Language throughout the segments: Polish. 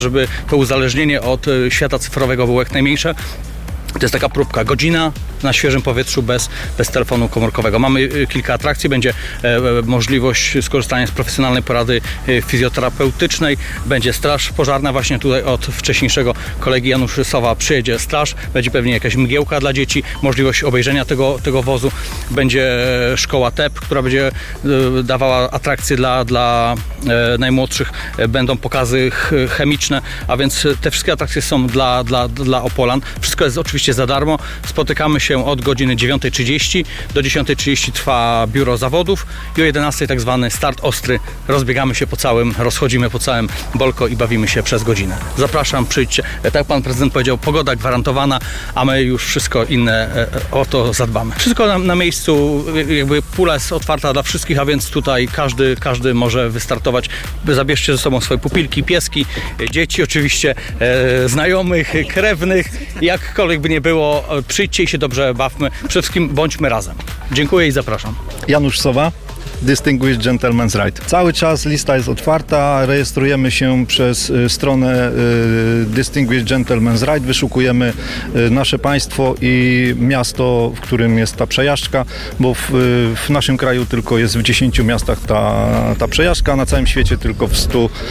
żeby to uzależnienie od świata cyfrowego było jak najmniejsze. To jest taka próbka, godzina na świeżym powietrzu bez telefonu komórkowego. Mamy kilka atrakcji, będzie możliwość skorzystania z profesjonalnej porady fizjoterapeutycznej, będzie straż pożarna, właśnie tutaj od wcześniejszego kolegi Januszowa przyjedzie straż, będzie pewnie jakaś mgiełka dla dzieci, możliwość obejrzenia tego wozu, będzie szkoła TEP, która będzie dawała atrakcje dla najmłodszych, będą pokazy chemiczne, a więc te wszystkie atrakcje są dla Opolan. Wszystko jest oczywiście za darmo. Spotykamy się od godziny 9:30 do 10:30 trwa biuro zawodów i o 11:00 tak zwany start ostry. Rozbiegamy się rozchodzimy po całym Bolko i bawimy się przez godzinę. Zapraszam, przyjdźcie. Tak jak pan prezydent powiedział, pogoda gwarantowana, a my już wszystko inne o to zadbamy. Wszystko na miejscu, jakby pula jest otwarta dla wszystkich, a więc tutaj każdy może wystartować. Zabierzcie ze sobą swoje pupilki, pieski, dzieci oczywiście, znajomych, krewnych, jakkolwiek by nie było, przyjdźcie i się dobrze bawmy. Przede wszystkim bądźmy razem. Dziękuję i zapraszam. Janusz Sowa, Distinguished Gentleman's Ride. Cały czas lista jest otwarta, rejestrujemy się przez stronę Distinguished Gentleman's Ride, wyszukujemy nasze państwo i miasto, w którym jest ta przejażdżka, bo w naszym kraju tylko jest w 10 miastach ta przejażdżka, a na całym świecie tylko w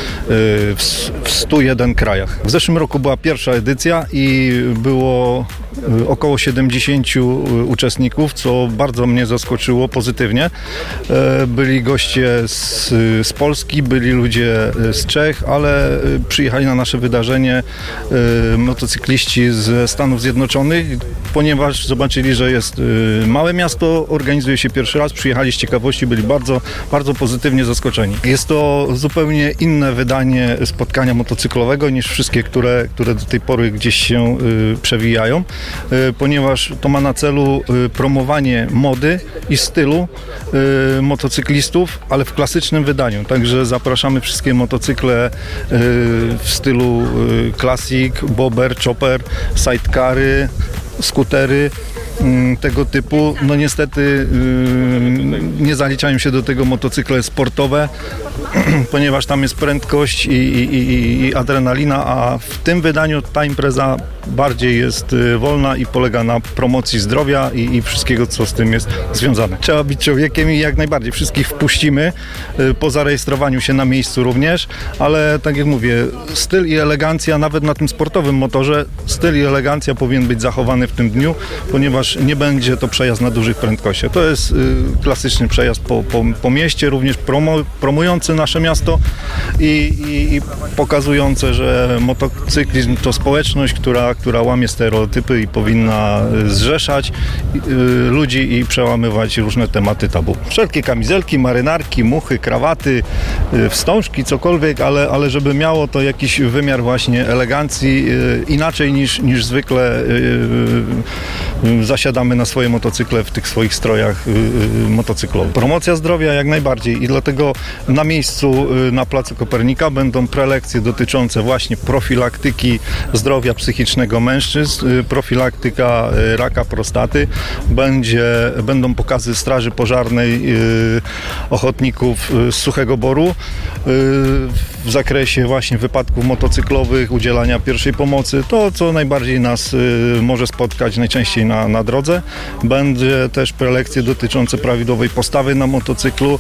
101 krajach. W zeszłym roku była pierwsza edycja i było około 70 uczestników, co bardzo mnie zaskoczyło pozytywnie. Byli goście z Polski, byli ludzie z Czech, ale przyjechali na nasze wydarzenie motocykliści ze Stanów Zjednoczonych, ponieważ zobaczyli, że jest małe miasto, organizuje się pierwszy raz, przyjechali z ciekawości, byli bardzo, bardzo pozytywnie zaskoczeni. Jest to zupełnie inne wydanie spotkania motocyklowego niż wszystkie, które do tej pory gdzieś się przewijają, ponieważ to ma na celu promowanie mody i stylu motocyklistów, ale w klasycznym wydaniu. Także zapraszamy wszystkie motocykle w stylu classic, bobber, chopper, sidecary, skutery, tego typu. No niestety nie zaliczają się do tego motocykle sportowe, ponieważ tam jest prędkość i adrenalina, a w tym wydaniu ta impreza bardziej jest wolna i polega na promocji zdrowia i wszystkiego, co z tym jest związane. Trzeba być człowiekiem i jak najbardziej wszystkich wpuścimy po zarejestrowaniu się na miejscu również, ale tak jak mówię, styl i elegancja, nawet na tym sportowym motorze, styl i elegancja powinien być zachowany w tym dniu, ponieważ nie będzie to przejazd na dużych prędkościach. To jest klasyczny przejazd po mieście, również promujący nasze miasto i pokazujące, że motocyklizm to społeczność, która łamie stereotypy i powinna zrzeszać ludzi i przełamywać różne tematy tabu. Wszelkie kamizelki, marynarki, muchy, krawaty, wstążki, cokolwiek, ale żeby miało to jakiś wymiar właśnie elegancji, inaczej niż zwykle zasiadamy na swoje motocykle w tych swoich strojach motocyklowych. Promocja zdrowia jak najbardziej i dlatego na miejscu na Placu Kopernika będą prelekcje dotyczące właśnie profilaktyki zdrowia psychicznego mężczyzn, profilaktyka raka prostaty, będą pokazy straży pożarnej ochotników z Suchego Boru w zakresie właśnie wypadków motocyklowych, udzielania pierwszej pomocy, to co najbardziej nas może spotkać najczęściej na drodze. Będzie też prelekcje dotyczące prawidłowej postawy na motocyklu,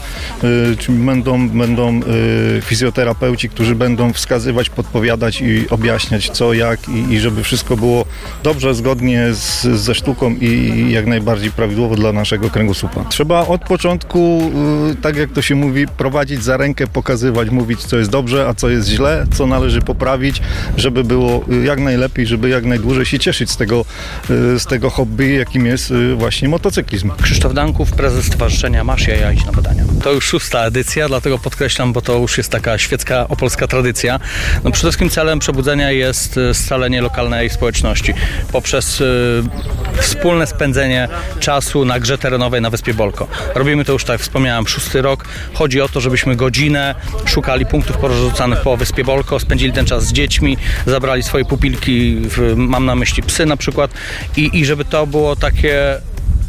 będą fizjoterapeuci, którzy będą wskazywać, podpowiadać i objaśniać co, jak i żeby wszystko było dobrze, zgodnie ze sztuką i jak najbardziej prawidłowo dla naszego kręgosłupa. Trzeba od początku, tak jak to się mówi, prowadzić za rękę, pokazywać, mówić co jest dobrze, a co jest źle, co należy poprawić, żeby było jak najlepiej, żeby jak najdłużej się cieszyć z tego hobby, jakim jest właśnie motocyklizm. Krzysztof Danków, prezes Stowarzyszenia Masz Jaja, idź na badania. To już 6. edycja, dlatego podkreślam, bo to już jest taka świecka opolska tradycja. No, przede wszystkim celem przebudzenia jest scalenie lokalnej społeczności poprzez wspólne spędzenie czasu na grze terenowej na Wyspie Bolko. Robimy to już, tak jak wspomniałem, 6. rok. Chodzi o to, żebyśmy godzinę szukali punktów porozrzucanych po Wyspie Bolko, spędzili ten czas z dziećmi, zabrali swoje pupilki, mam na myśli psy na przykład i żeby to było takie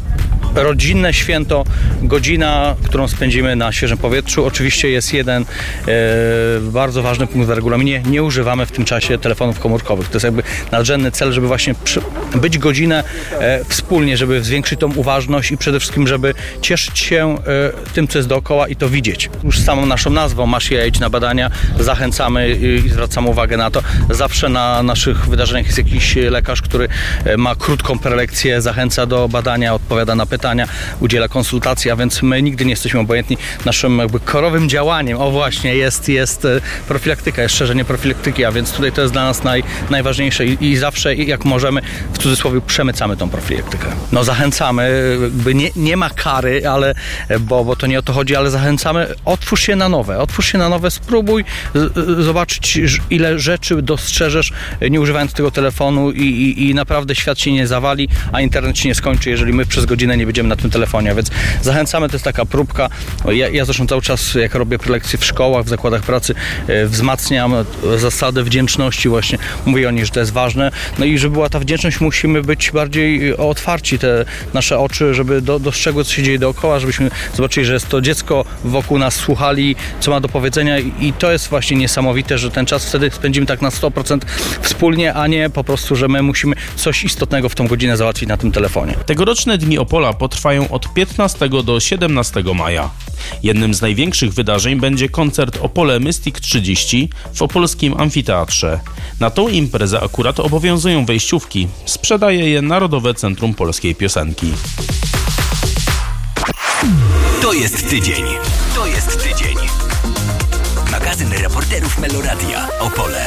rodzinne święto, godzina, którą spędzimy na świeżym powietrzu. Oczywiście jest jeden bardzo ważny punkt w regulaminie. Nie używamy w tym czasie telefonów komórkowych. To jest jakby nadrzędny cel, żeby właśnie być godzinę wspólnie, żeby zwiększyć tą uważność i przede wszystkim, żeby cieszyć się tym, co jest dookoła i to widzieć. Już samą naszą nazwą Masz je idź na badania zachęcamy i zwracamy uwagę na to. Zawsze na naszych wydarzeniach jest jakiś lekarz, który ma krótką prelekcję, zachęca do badania, odpowiada na pytania, udziela konsultacji, a więc my nigdy nie jesteśmy obojętni. Naszym jakby korowym działaniem, jest profilaktyka, jest szerzenie profilaktyki, a więc tutaj to jest dla nas najważniejsze i zawsze jak możemy, w cudzysłowie, przemycamy tą profilaktykę. No zachęcamy, jakby nie ma kary, ale, bo to nie o to chodzi, ale zachęcamy, otwórz się na nowe, spróbuj zobaczyć, ile rzeczy dostrzeżesz, nie używając tego telefonu i naprawdę świat się nie zawali, a internet się nie skończy, jeżeli my przez godzinę nie będziemy na tym telefonie, a więc zachęcamy, to jest taka próbka. Ja zresztą cały czas, jak robię prelekcje w szkołach, w zakładach pracy, wzmacniam zasadę wdzięczności właśnie, mówię o niej, że to jest ważne, no i żeby była ta wdzięczność, musimy być bardziej otwarci, te nasze oczy, żeby dostrzegły, co się dzieje dookoła, żebyśmy zobaczyli, że jest to dziecko wokół nas, słuchali, co ma do powiedzenia i to jest właśnie niesamowite, że ten czas wtedy spędzimy tak na 100% wspólnie, a nie po prostu, że my musimy coś istotnego w tą godzinę załatwić na tym telefonie. Tegoroczne Dni Opola potrwają od 15 do 17 maja. Jednym z największych wydarzeń będzie koncert Opole Mystic 30 w opolskim amfiteatrze. Na tą imprezę akurat obowiązują wejściówki. Sprzedaje je Narodowe Centrum Polskiej Piosenki. To jest tydzień. Magazyn reporterów Meloradia Opole.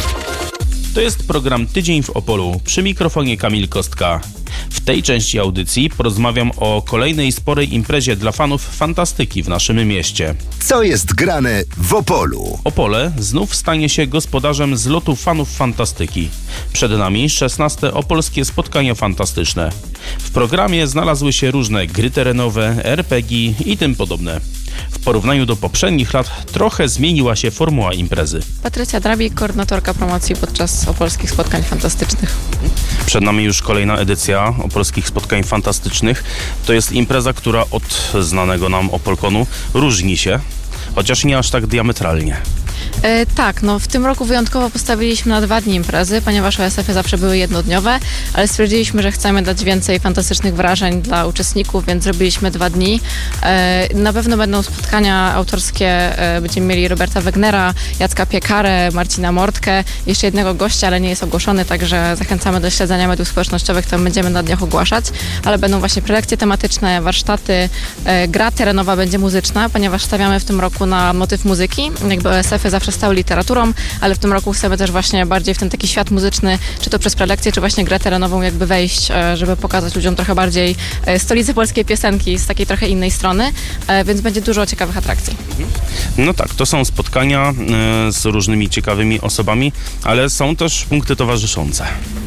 To jest program Tydzień w Opolu. Przy mikrofonie Kamil Kostka. W tej części audycji porozmawiam o kolejnej sporej imprezie dla fanów fantastyki w naszym mieście. Co jest grane w Opolu? Opole znów stanie się gospodarzem zlotu fanów fantastyki. Przed nami 16. opolskie spotkania fantastyczne. W programie znalazły się różne gry terenowe, RPG i tym podobne. W porównaniu do poprzednich lat trochę zmieniła się formuła imprezy. Patrycja Drabik, koordynatorka promocji podczas opolskich spotkań fantastycznych. Przed nami już kolejna edycja opolskich spotkań fantastycznych. To jest impreza, która od znanego nam Opolkonu różni się, chociaż nie aż tak diametralnie. Tak, no w tym roku wyjątkowo postawiliśmy na 2 dni imprezy, ponieważ OSF-y zawsze były jednodniowe, ale stwierdziliśmy, że chcemy dać więcej fantastycznych wrażeń dla uczestników, więc zrobiliśmy 2 dni. Na pewno będą spotkania autorskie, będziemy mieli Roberta Wegnera, Jacka Piekarę, Marcina Mortkę, jeszcze jednego gościa, ale nie jest ogłoszony, także zachęcamy do śledzenia mediów społecznościowych, to będziemy na dniach ogłaszać, ale będą właśnie prelekcje tematyczne, warsztaty, gra terenowa będzie muzyczna, ponieważ stawiamy w tym roku na motyw muzyki, jakby OSF-y zawsze stały literaturą, ale w tym roku chcemy też właśnie bardziej w ten taki świat muzyczny, czy to przez prelekcję, czy właśnie grę terenową jakby wejść, żeby pokazać ludziom trochę bardziej stolicę polskiej piosenki z takiej trochę innej strony, więc będzie dużo ciekawych atrakcji. No tak, to są spotkania z różnymi ciekawymi osobami, ale są też punkty towarzyszące.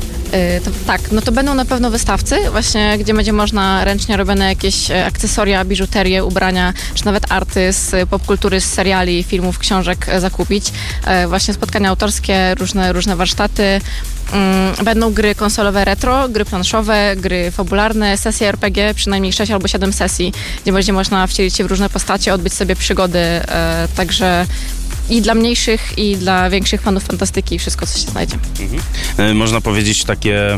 Tak, no to będą na pewno wystawcy, właśnie gdzie będzie można ręcznie robione jakieś akcesoria, biżuterię, ubrania, czy nawet arty z popkultury, z seriali, filmów, książek zakupić. Właśnie spotkania autorskie, różne warsztaty. Będą gry konsolowe retro, gry planszowe, gry fabularne, sesje RPG, przynajmniej 6 albo 7 sesji, gdzie będzie można wcielić się w różne postacie, odbyć sobie przygody, także i dla mniejszych, i dla większych fanów fantastyki wszystko, co się znajdzie. Można powiedzieć takie,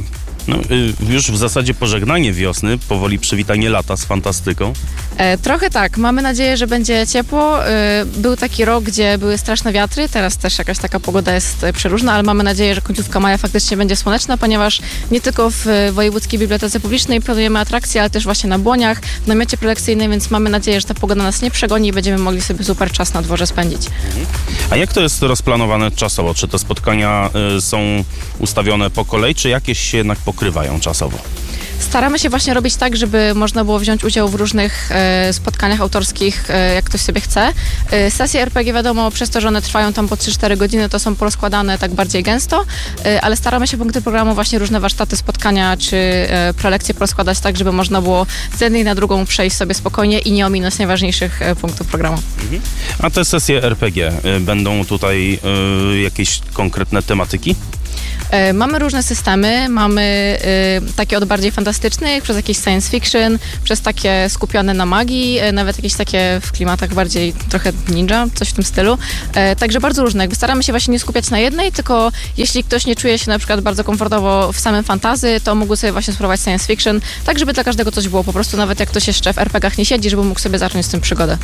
już w zasadzie pożegnanie wiosny, powoli przywitanie lata z fantastyką. Trochę tak. Mamy nadzieję, że będzie ciepło. Był taki rok, gdzie były straszne wiatry. Teraz też jakaś taka pogoda jest przeróżna, ale mamy nadzieję, że końcówka maja faktycznie będzie słoneczna, ponieważ nie tylko w Wojewódzkiej Bibliotece Publicznej planujemy atrakcje, ale też właśnie na Błoniach, w namiocie prelekcyjnym, więc mamy nadzieję, że ta pogoda nas nie przegoni i będziemy mogli sobie super czas na dworze spędzić. A jak to jest rozplanowane czasowo? Czy te spotkania są ustawione po kolei, czy jakieś się jednak pokrywają czasowo? Staramy się właśnie robić tak, żeby można było wziąć udział w różnych spotkaniach autorskich, jak ktoś sobie chce. Sesje RPG, wiadomo, przez to, że one trwają tam po 3-4 godziny, to są porozkładane tak bardziej gęsto, ale staramy się punkty programu właśnie różne warsztaty, spotkania czy prelekcje porozkładać tak, żeby można było z jednej na drugą przejść sobie spokojnie i nie ominąć najważniejszych punktów programu. A te sesje RPG, będą tutaj jakieś konkretne tematyki? Mamy różne systemy, mamy takie od bardziej fantastycznych, przez jakieś science fiction, przez takie skupione na magii, nawet jakieś takie w klimatach bardziej trochę ninja, coś w tym stylu. Także bardzo różne. Jakby staramy się właśnie nie skupiać na jednej, tylko jeśli ktoś nie czuje się na przykład bardzo komfortowo w samym fantasy, to mógł sobie właśnie spróbować science fiction, tak żeby dla każdego coś było. Po prostu nawet jak ktoś jeszcze w RPG-ach nie siedzi, żeby mógł sobie zacząć z tym przygodę.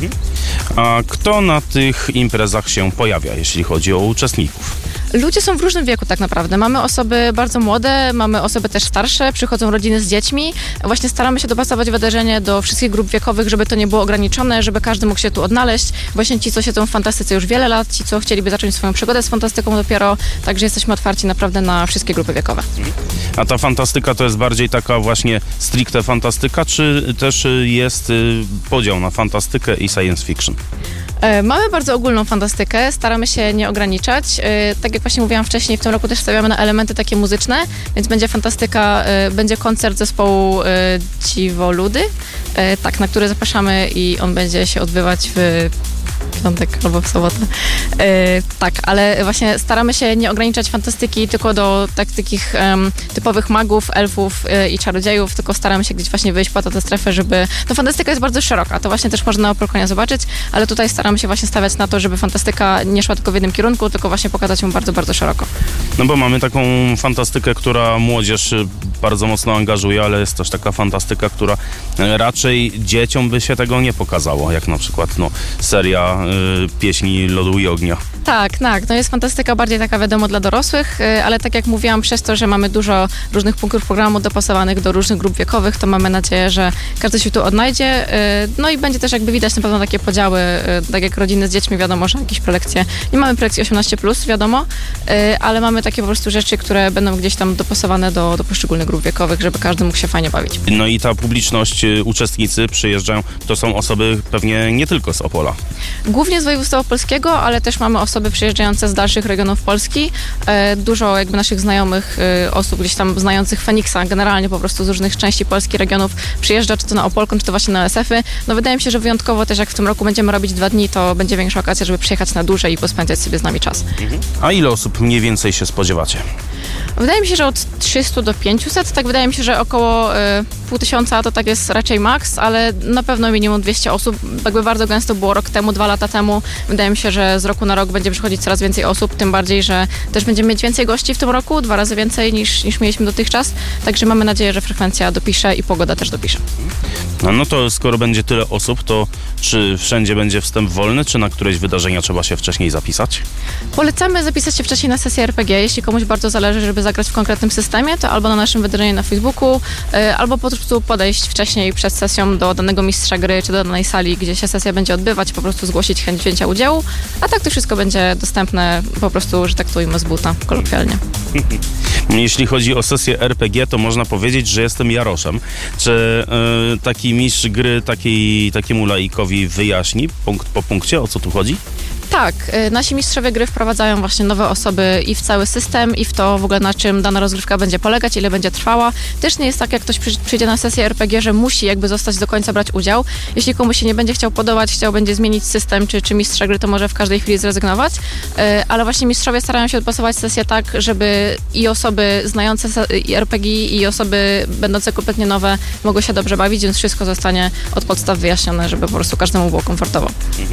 A kto na tych imprezach się pojawia, jeśli chodzi o uczestników? Ludzie są w różnym wieku tak naprawdę. Mamy osoby bardzo młode, mamy osoby też starsze, przychodzą rodziny z dziećmi. Właśnie staramy się dopasować wydarzenie do wszystkich grup wiekowych, żeby to nie było ograniczone, żeby każdy mógł się tu odnaleźć. Właśnie ci, co siedzą w fantastyce już wiele lat, ci, co chcieliby zacząć swoją przygodę z fantastyką dopiero, także jesteśmy otwarci naprawdę na wszystkie grupy wiekowe. A ta fantastyka to jest bardziej taka właśnie stricte fantastyka, czy też jest podział na fantastykę i science fiction? Mamy bardzo ogólną fantastykę, staramy się nie ograniczać. Tak jak właśnie mówiłam wcześniej, w tym roku też stawiamy na elementy takie muzyczne, więc będzie fantastyka, będzie koncert zespołu Dziwoludy, tak, na który zapraszamy i on będzie się odbywać w piątek albo w sobotę. Tak, ale właśnie staramy się nie ograniczać fantastyki tylko do takich typowych magów, elfów i czarodziejów, tylko staramy się gdzieś właśnie wyjść poza tę strefę, żeby... No fantastyka jest bardzo szeroka, to właśnie też można na Opolkonie zobaczyć, ale tutaj staramy się właśnie stawiać na to, żeby fantastyka nie szła tylko w jednym kierunku, tylko właśnie pokazać ją bardzo, bardzo szeroko. No bo mamy taką fantastykę, która młodzież bardzo mocno angażuje, ale jest też taka fantastyka, która raczej dzieciom by się tego nie pokazało, jak na przykład seria Pieśni Lodu i Ognia. Tak, no jest fantastyka bardziej taka wiadomo dla dorosłych, ale tak jak mówiłam, przez to, że mamy dużo różnych punktów programu dopasowanych do różnych grup wiekowych, to mamy nadzieję, że każdy się tu odnajdzie. No i będzie też jakby widać na pewno takie podziały, tak jak rodziny z dziećmi, wiadomo, że jakieś prelekcje, nie mamy prelekcji 18+, wiadomo, ale mamy takie po prostu rzeczy, które będą gdzieś tam dopasowane do poszczególnych grup wiekowych, żeby każdy mógł się fajnie bawić. No i ta publiczność, uczestnicy przyjeżdżają, to są osoby pewnie nie tylko z Opola. Głównie z województwa opolskiego, ale też mamy osoby przyjeżdżające z dalszych regionów Polski. Dużo jakby naszych znajomych osób gdzieś tam znających Feniksa, generalnie po prostu z różnych części Polski, regionów przyjeżdża, czy to na Opolkon, czy to właśnie na OSF-y. No wydaje mi się, że wyjątkowo też jak w tym roku będziemy robić 2 dni, to będzie większa okazja, żeby przyjechać na dłużej i pospędzać sobie z nami czas. A ile osób mniej więcej się spodziewacie? Wydaje mi się, że od 300 do 500, tak wydaje mi się, że około 500 to tak jest raczej maks, ale na pewno minimum 200 osób. Jakby bardzo gęsto było rok temu, 2 lata temu. Wydaje mi się, że z roku na rok będzie przychodzić coraz więcej osób, tym bardziej, że też będziemy mieć więcej gości w tym roku, 2 razy więcej niż mieliśmy dotychczas. Także mamy nadzieję, że frekwencja dopisze i pogoda też dopisze. No to skoro będzie tyle osób, to czy wszędzie będzie wstęp wolny, czy na któreś wydarzenia trzeba się wcześniej zapisać? Polecamy zapisać się wcześniej na sesję RPG. Jeśli komuś bardzo zależy, żeby zagrać w konkretnym systemie, to albo na naszym wydarzeniu na Facebooku, albo po prostu podejść wcześniej przed sesją do danego mistrza gry, czy do danej sali, gdzie się sesja będzie odbywać, po prostu zgłosić chęć wzięcia udziału, a tak to wszystko będzie dostępne po prostu, że tak to ujmę, z buta, kolokwialnie. Jeśli chodzi o sesję RPG, to można powiedzieć, że jestem Jaroszem. Czy taki mistrz gry takiemu laikowi wyjaśni punkt po punkcie, o co tu chodzi? Tak, nasi mistrzowie gry wprowadzają właśnie nowe osoby i w cały system, i w to w ogóle na czym dana rozgrywka będzie polegać, ile będzie trwała. Też nie jest tak, jak ktoś przyjdzie na sesję RPG, że musi jakby zostać do końca brać udział. Jeśli komuś się nie będzie chciał podobać, będzie zmienić system czy mistrza gry, to może w każdej chwili zrezygnować. Ale właśnie mistrzowie starają się odpasować sesję tak, żeby i osoby znające RPG, i osoby będące kompletnie nowe mogły się dobrze bawić, więc wszystko zostanie od podstaw wyjaśnione, żeby po prostu każdemu było komfortowo.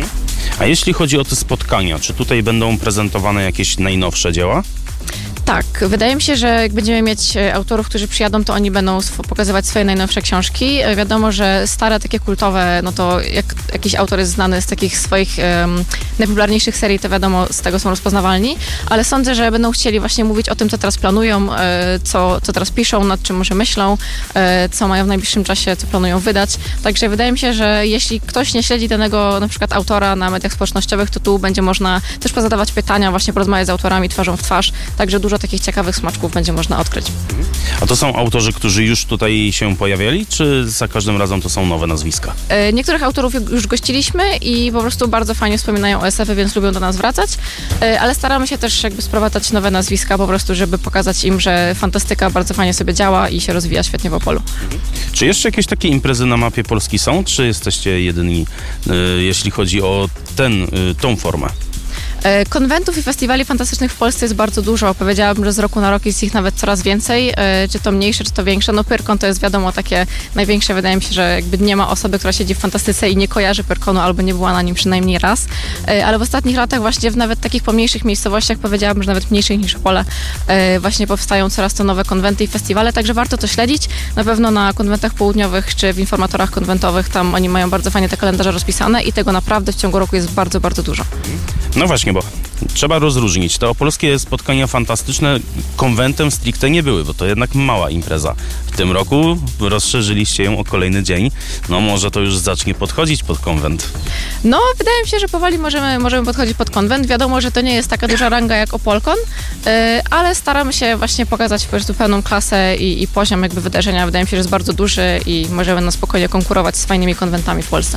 A jeśli chodzi o te spotkania, czy tutaj będą prezentowane jakieś najnowsze dzieła? Tak, wydaje mi się, że jak będziemy mieć autorów, którzy przyjadą, to oni będą pokazywać swoje najnowsze książki. Wiadomo, że stare, takie kultowe, no to jak jakiś autor jest znany z takich swoich najpopularniejszych serii, to wiadomo, z tego są rozpoznawalni, ale sądzę, że będą chcieli właśnie mówić o tym, co teraz planują, co teraz piszą, nad czym może myślą, co mają w najbliższym czasie, co planują wydać. Także wydaje mi się, że jeśli ktoś nie śledzi danego na przykład autora na mediach społecznościowych, to tu będzie można też pozadawać pytania, właśnie porozmawiać z autorami twarzą w twarz, także dużo takich ciekawych smaczków będzie można odkryć. A to są autorzy, którzy już tutaj się pojawiali, czy za każdym razem to są nowe nazwiska? Niektórych autorów już gościliśmy i po prostu bardzo fajnie wspominają OSF-y, więc lubią do nas wracać, ale staramy się też jakby sprowadzać nowe nazwiska po prostu, żeby pokazać im, że fantastyka bardzo fajnie sobie działa i się rozwija świetnie w Opolu. Czy jeszcze jakieś takie imprezy na mapie Polski są, czy jesteście jedyni, jeśli chodzi o tą formę? Konwentów i festiwali fantastycznych w Polsce jest bardzo dużo. Powiedziałabym, że z roku na rok jest ich nawet coraz więcej, czy to mniejsze, czy to większe. No Pyrkon to jest wiadomo takie największe. Wydaje mi się, że jakby nie ma osoby, która siedzi w fantastyce i nie kojarzy Pyrkonu albo nie była na nim przynajmniej raz. Ale w ostatnich latach właśnie w nawet takich pomniejszych miejscowościach, powiedziałabym, że nawet mniejszych niż Opole, właśnie powstają coraz to nowe konwenty i festiwale, także warto to śledzić. Na pewno na konwentach południowych czy w informatorach konwentowych, tam oni mają bardzo fajnie te kalendarze rozpisane i tego naprawdę w ciągu roku jest bardzo, bardzo dużo. No właśnie, bo trzeba rozróżnić. Te opolskie spotkania fantastyczne konwentem stricte nie były, bo to jednak mała impreza. W tym roku rozszerzyliście ją o kolejny dzień. No może to już zacznie podchodzić pod konwent. No, wydaje mi się, że powoli możemy podchodzić pod konwent. Wiadomo, że to nie jest taka duża ranga jak Opolkon, ale staramy się właśnie pokazać po prostu pełną klasę i poziom jakby wydarzenia. Wydaje mi się, że jest bardzo duży i możemy na spokojnie konkurować z fajnymi konwentami w Polsce.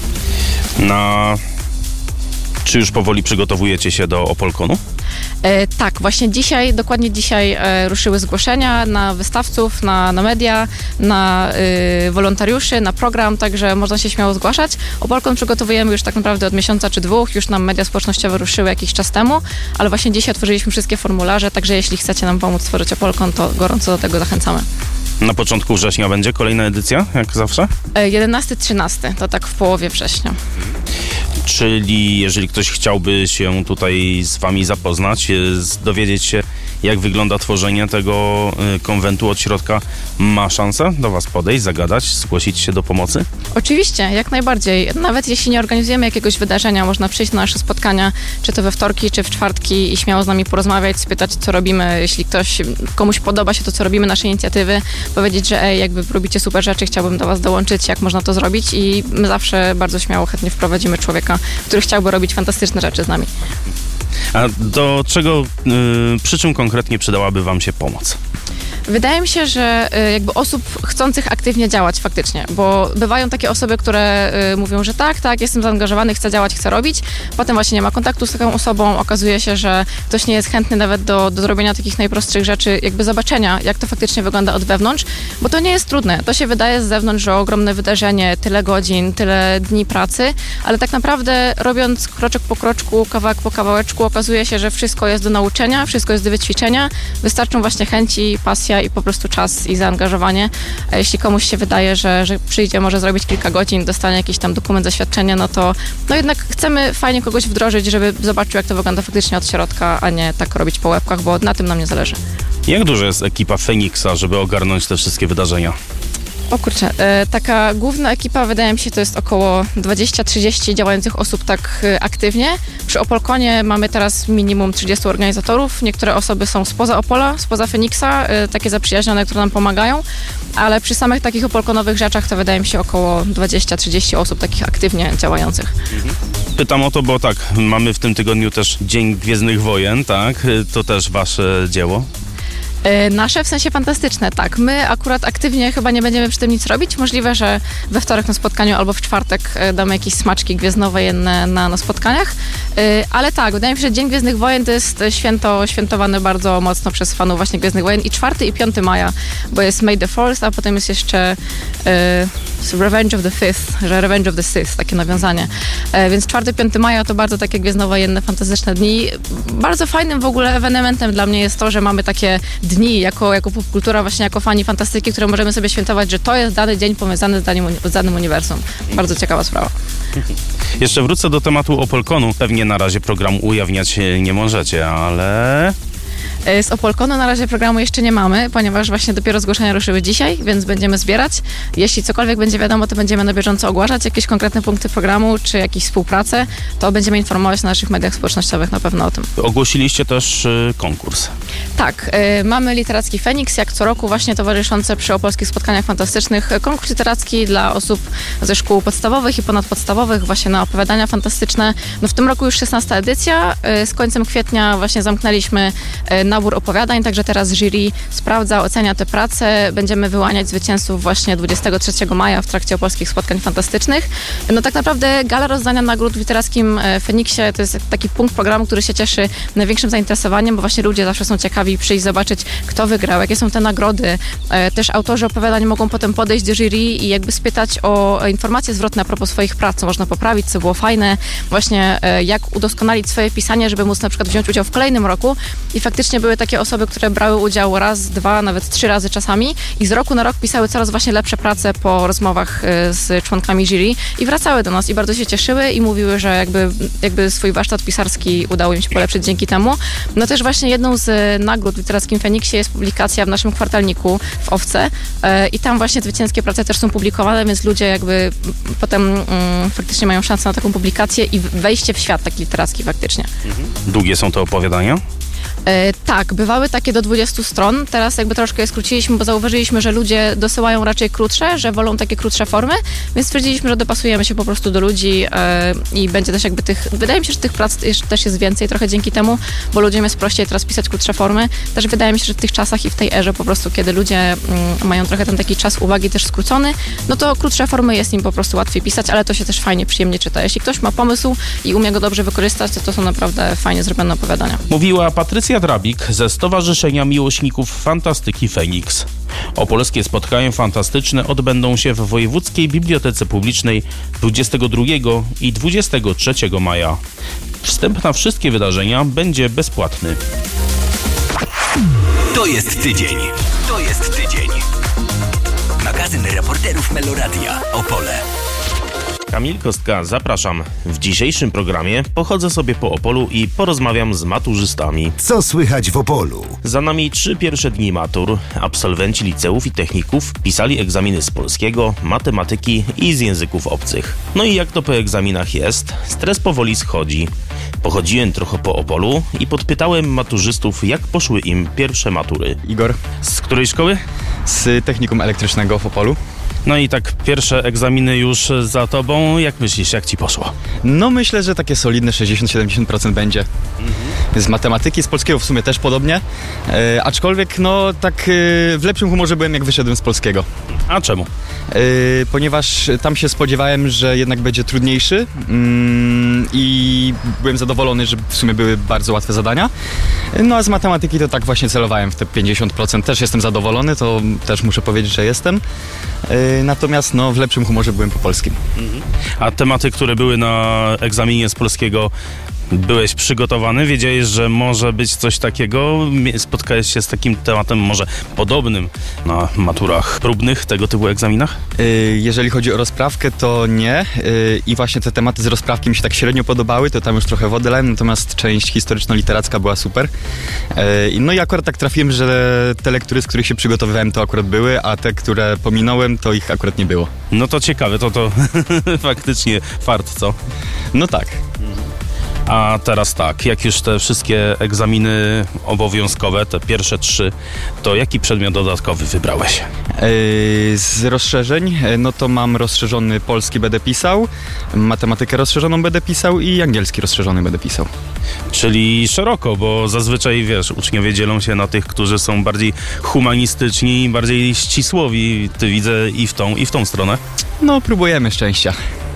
Czy już powoli przygotowujecie się do Opolkonu? Tak, właśnie dokładnie dzisiaj ruszyły zgłoszenia na wystawców, na media, na wolontariuszy, na program, także można się śmiało zgłaszać. Opolkon przygotowujemy już tak naprawdę od miesiąca czy dwóch, już nam media społecznościowe ruszyły jakiś czas temu, ale właśnie dzisiaj otworzyliśmy wszystkie formularze, także jeśli chcecie nam pomóc stworzyć Opolkon, to gorąco do tego zachęcamy. Na początku września będzie kolejna edycja, jak zawsze? 11-13, to tak w połowie września. Czyli jeżeli ktoś chciałby się tutaj z wami zapoznać, dowiedzieć się, jak wygląda tworzenie tego konwentu od środka, ma szansę do was podejść, zagadać, zgłosić się do pomocy? Oczywiście, jak najbardziej. Nawet jeśli nie organizujemy jakiegoś wydarzenia, można przyjść na nasze spotkania, czy to we wtorki, czy w czwartki i śmiało z nami porozmawiać, spytać, co robimy. Jeśli komuś podoba się to, co robimy, nasze inicjatywy, powiedzieć, że jakby robicie super rzeczy, chciałbym do was dołączyć, jak można to zrobić i my zawsze bardzo śmiało, chętnie wprowadzimy człowieka, który chciałby robić fantastyczne rzeczy z nami. A do czego, przy czym konkretnie przydałaby wam się pomoc? Wydaje mi się, że jakby osób chcących aktywnie działać faktycznie, bo bywają takie osoby, które mówią, że tak, jestem zaangażowany, chcę działać, chcę robić, potem właśnie nie ma kontaktu z taką osobą, okazuje się, że ktoś nie jest chętny nawet do zrobienia takich najprostszych rzeczy, jakby zobaczenia, jak to faktycznie wygląda od wewnątrz, bo to nie jest trudne. To się wydaje z zewnątrz, że ogromne wydarzenie, tyle godzin, tyle dni pracy, ale tak naprawdę robiąc kroczek po kroczku, kawałek po kawałeczku, okazuje się, że wszystko jest do nauczenia, wszystko jest do wyćwiczenia, wystarczą właśnie chęci, pasja i po prostu czas i zaangażowanie. A jeśli komuś się wydaje, że przyjdzie, może zrobić kilka godzin, dostanie jakiś tam dokument, zaświadczenie, no to jednak chcemy fajnie kogoś wdrożyć, żeby zobaczył, jak to wygląda faktycznie od środka, a nie tak robić po łebkach, bo na tym nam nie zależy. Jak duża jest ekipa Feniksa, żeby ogarnąć te wszystkie wydarzenia? O kurczę, taka główna ekipa, wydaje mi się, to jest około 20-30 działających osób tak aktywnie. Przy Opolkonie mamy teraz minimum 30 organizatorów. Niektóre osoby są spoza Opola, spoza Feniksa, takie zaprzyjaźnione, które nam pomagają, ale przy samych takich opolkonowych rzeczach to wydaje mi się około 20-30 osób takich aktywnie działających. Pytam o to, bo tak, mamy w tym tygodniu też Dzień Gwiezdnych Wojen, tak? To też wasze dzieło? Nasze w sensie fantastyczne, tak. My akurat aktywnie chyba nie będziemy przy tym nic robić. Możliwe, że we wtorek na spotkaniu albo w czwartek damy jakieś smaczki gwiezdnowojenne na spotkaniach. Ale tak, wydaje mi się, że Dzień Gwiezdnych Wojen to jest świętowane bardzo mocno przez fanów właśnie Gwiezdnych Wojen i 4 i 5 maja, bo jest May the 4th, a potem jest jeszcze Revenge of the 5th, że Revenge of the Sith, takie nawiązanie. Więc 4-5 maja to bardzo takie gwiezdnowojenne, fantastyczne dni. Bardzo fajnym w ogóle ewenementem dla mnie jest to, że mamy takie dni jako popkultura, właśnie jako fani fantastyki, które możemy sobie świętować, że to jest dany dzień powiązany z danym uniwersum. Bardzo ciekawa sprawa. Jeszcze wrócę do tematu Opolkonu. Pewnie na razie programu ujawniać nie możecie, ale... Z Opolkonu na razie programu jeszcze nie mamy, ponieważ właśnie dopiero zgłoszenia ruszyły dzisiaj, więc będziemy zbierać. Jeśli cokolwiek będzie wiadomo, to będziemy na bieżąco ogłaszać jakieś konkretne punkty programu, czy jakieś współpracę, to będziemy informować na naszych mediach społecznościowych na pewno o tym. Ogłosiliście też konkurs. Tak, mamy Literacki Feniks, jak co roku właśnie towarzyszące przy opolskich spotkaniach fantastycznych konkurs literacki dla osób ze szkół podstawowych i ponadpodstawowych właśnie na opowiadania fantastyczne. No w tym roku już 16. edycja, z końcem kwietnia właśnie zamknęliśmy nabór opowiadań, także teraz jury sprawdza, ocenia te prace. Będziemy wyłaniać zwycięzców właśnie 23 maja w trakcie opolskich spotkań fantastycznych. No tak naprawdę gala rozdania nagród w Literackim Feniksie to jest taki punkt programu, który się cieszy największym zainteresowaniem, bo właśnie ludzie zawsze są ciekawi, ciekawi przyjść, zobaczyć, kto wygrał, jakie są te nagrody. Też autorzy opowiadań mogą potem podejść do jury i jakby spytać o informacje zwrotne a propos swoich prac, co można poprawić, co było fajne, właśnie jak udoskonalić swoje pisanie, żeby móc na przykład wziąć udział w kolejnym roku. I faktycznie były takie osoby, które brały udział raz, 2, nawet 3 razy czasami i z roku na rok pisały coraz właśnie lepsze prace po rozmowach z członkami jury i wracały do nas i bardzo się cieszyły i mówiły, że jakby swój warsztat pisarski udało im się polepszyć dzięki temu. No też właśnie jedną z nagród w Literackim Feniksie jest publikacja w naszym kwartalniku w Owce i tam właśnie zwycięskie prace też są publikowane, więc ludzie jakby potem faktycznie mają szansę na taką publikację i wejście w świat taki literacki faktycznie. Długie są te opowiadania? Tak, bywały takie do 20 stron. Teraz jakby troszkę je skróciliśmy, bo zauważyliśmy, że ludzie dosyłają raczej krótsze, że wolą takie krótsze formy, więc stwierdziliśmy, że dopasujemy się po prostu do ludzi i będzie też jakby wydaje mi się, że tych prac też jest więcej trochę dzięki temu, bo ludziom jest prościej teraz pisać krótsze formy. Też wydaje mi się, że w tych czasach i w tej erze po prostu, kiedy ludzie mają trochę ten taki czas uwagi też skrócony, no to krótsze formy jest im po prostu łatwiej pisać, ale to się też fajnie, przyjemnie czyta. Jeśli ktoś ma pomysł i umie go dobrze wykorzystać, to są naprawdę fajnie zrobione opowiadania. Mówiła Patrycja Drabik ze Stowarzyszenia Miłośników Fantastyki Feniks. Opolskie spotkania fantastyczne odbędą się w Wojewódzkiej Bibliotece Publicznej 22 i 23 maja. Wstęp na wszystkie wydarzenia będzie bezpłatny. To jest tydzień. To jest tydzień. Magazyn reporterów Meloradia. Opole. Kamil Kostka, zapraszam. W dzisiejszym programie pochodzę sobie po Opolu i porozmawiam z maturzystami. Co słychać w Opolu? Za nami 3 pierwsze dni matur. Absolwenci liceów i techników pisali egzaminy z polskiego, matematyki i z języków obcych. No i jak to po egzaminach jest? Stres powoli schodzi. Pochodziłem trochę po Opolu i podpytałem maturzystów, jak poszły im pierwsze matury. Igor, Z której szkoły? z Technikum Elektrycznego w Opolu. No i tak pierwsze egzaminy już za tobą. Jak myślisz, jak ci poszło? No myślę, że takie solidne 60-70% będzie. Z matematyki, z polskiego w sumie też podobnie. Aczkolwiek no tak w lepszym humorze byłem, jak wyszedłem z polskiego. A czemu? Ponieważ tam się spodziewałem, że jednak będzie trudniejszy i byłem zadowolony, że w sumie były bardzo łatwe zadania. No a z matematyki to tak właśnie celowałem w te 50%. Też jestem zadowolony, to też muszę powiedzieć, że jestem. Natomiast no, w lepszym humorze byłem po polskim. A tematy, które były na egzaminie z polskiego, byłeś przygotowany? Wiedziałeś, że może być coś takiego? Spotkałeś się z takim tematem może podobnym na maturach próbnych, tego typu egzaminach? Jeżeli chodzi o rozprawkę, to nie. I właśnie te tematy z rozprawki mi się tak średnio podobały, to tam już trochę wody lałem, natomiast część historyczno-literacka była super. No i akurat tak trafiłem, że te lektury, z których się przygotowywałem, to akurat były, a te, które pominąłem, to ich akurat nie było. No to ciekawe, to faktycznie fart, co? No tak. A teraz tak, jak już te wszystkie egzaminy obowiązkowe, te pierwsze 3, to jaki przedmiot dodatkowy wybrałeś? Z rozszerzeń, no to mam rozszerzony polski będę pisał, matematykę rozszerzoną będę pisał i angielski rozszerzony będę pisał. Czyli szeroko, bo zazwyczaj, wiesz, uczniowie dzielą się na tych, którzy są bardziej humanistyczni, bardziej ścisłowi. Ty widzę i w tą stronę. No próbujemy szczęścia.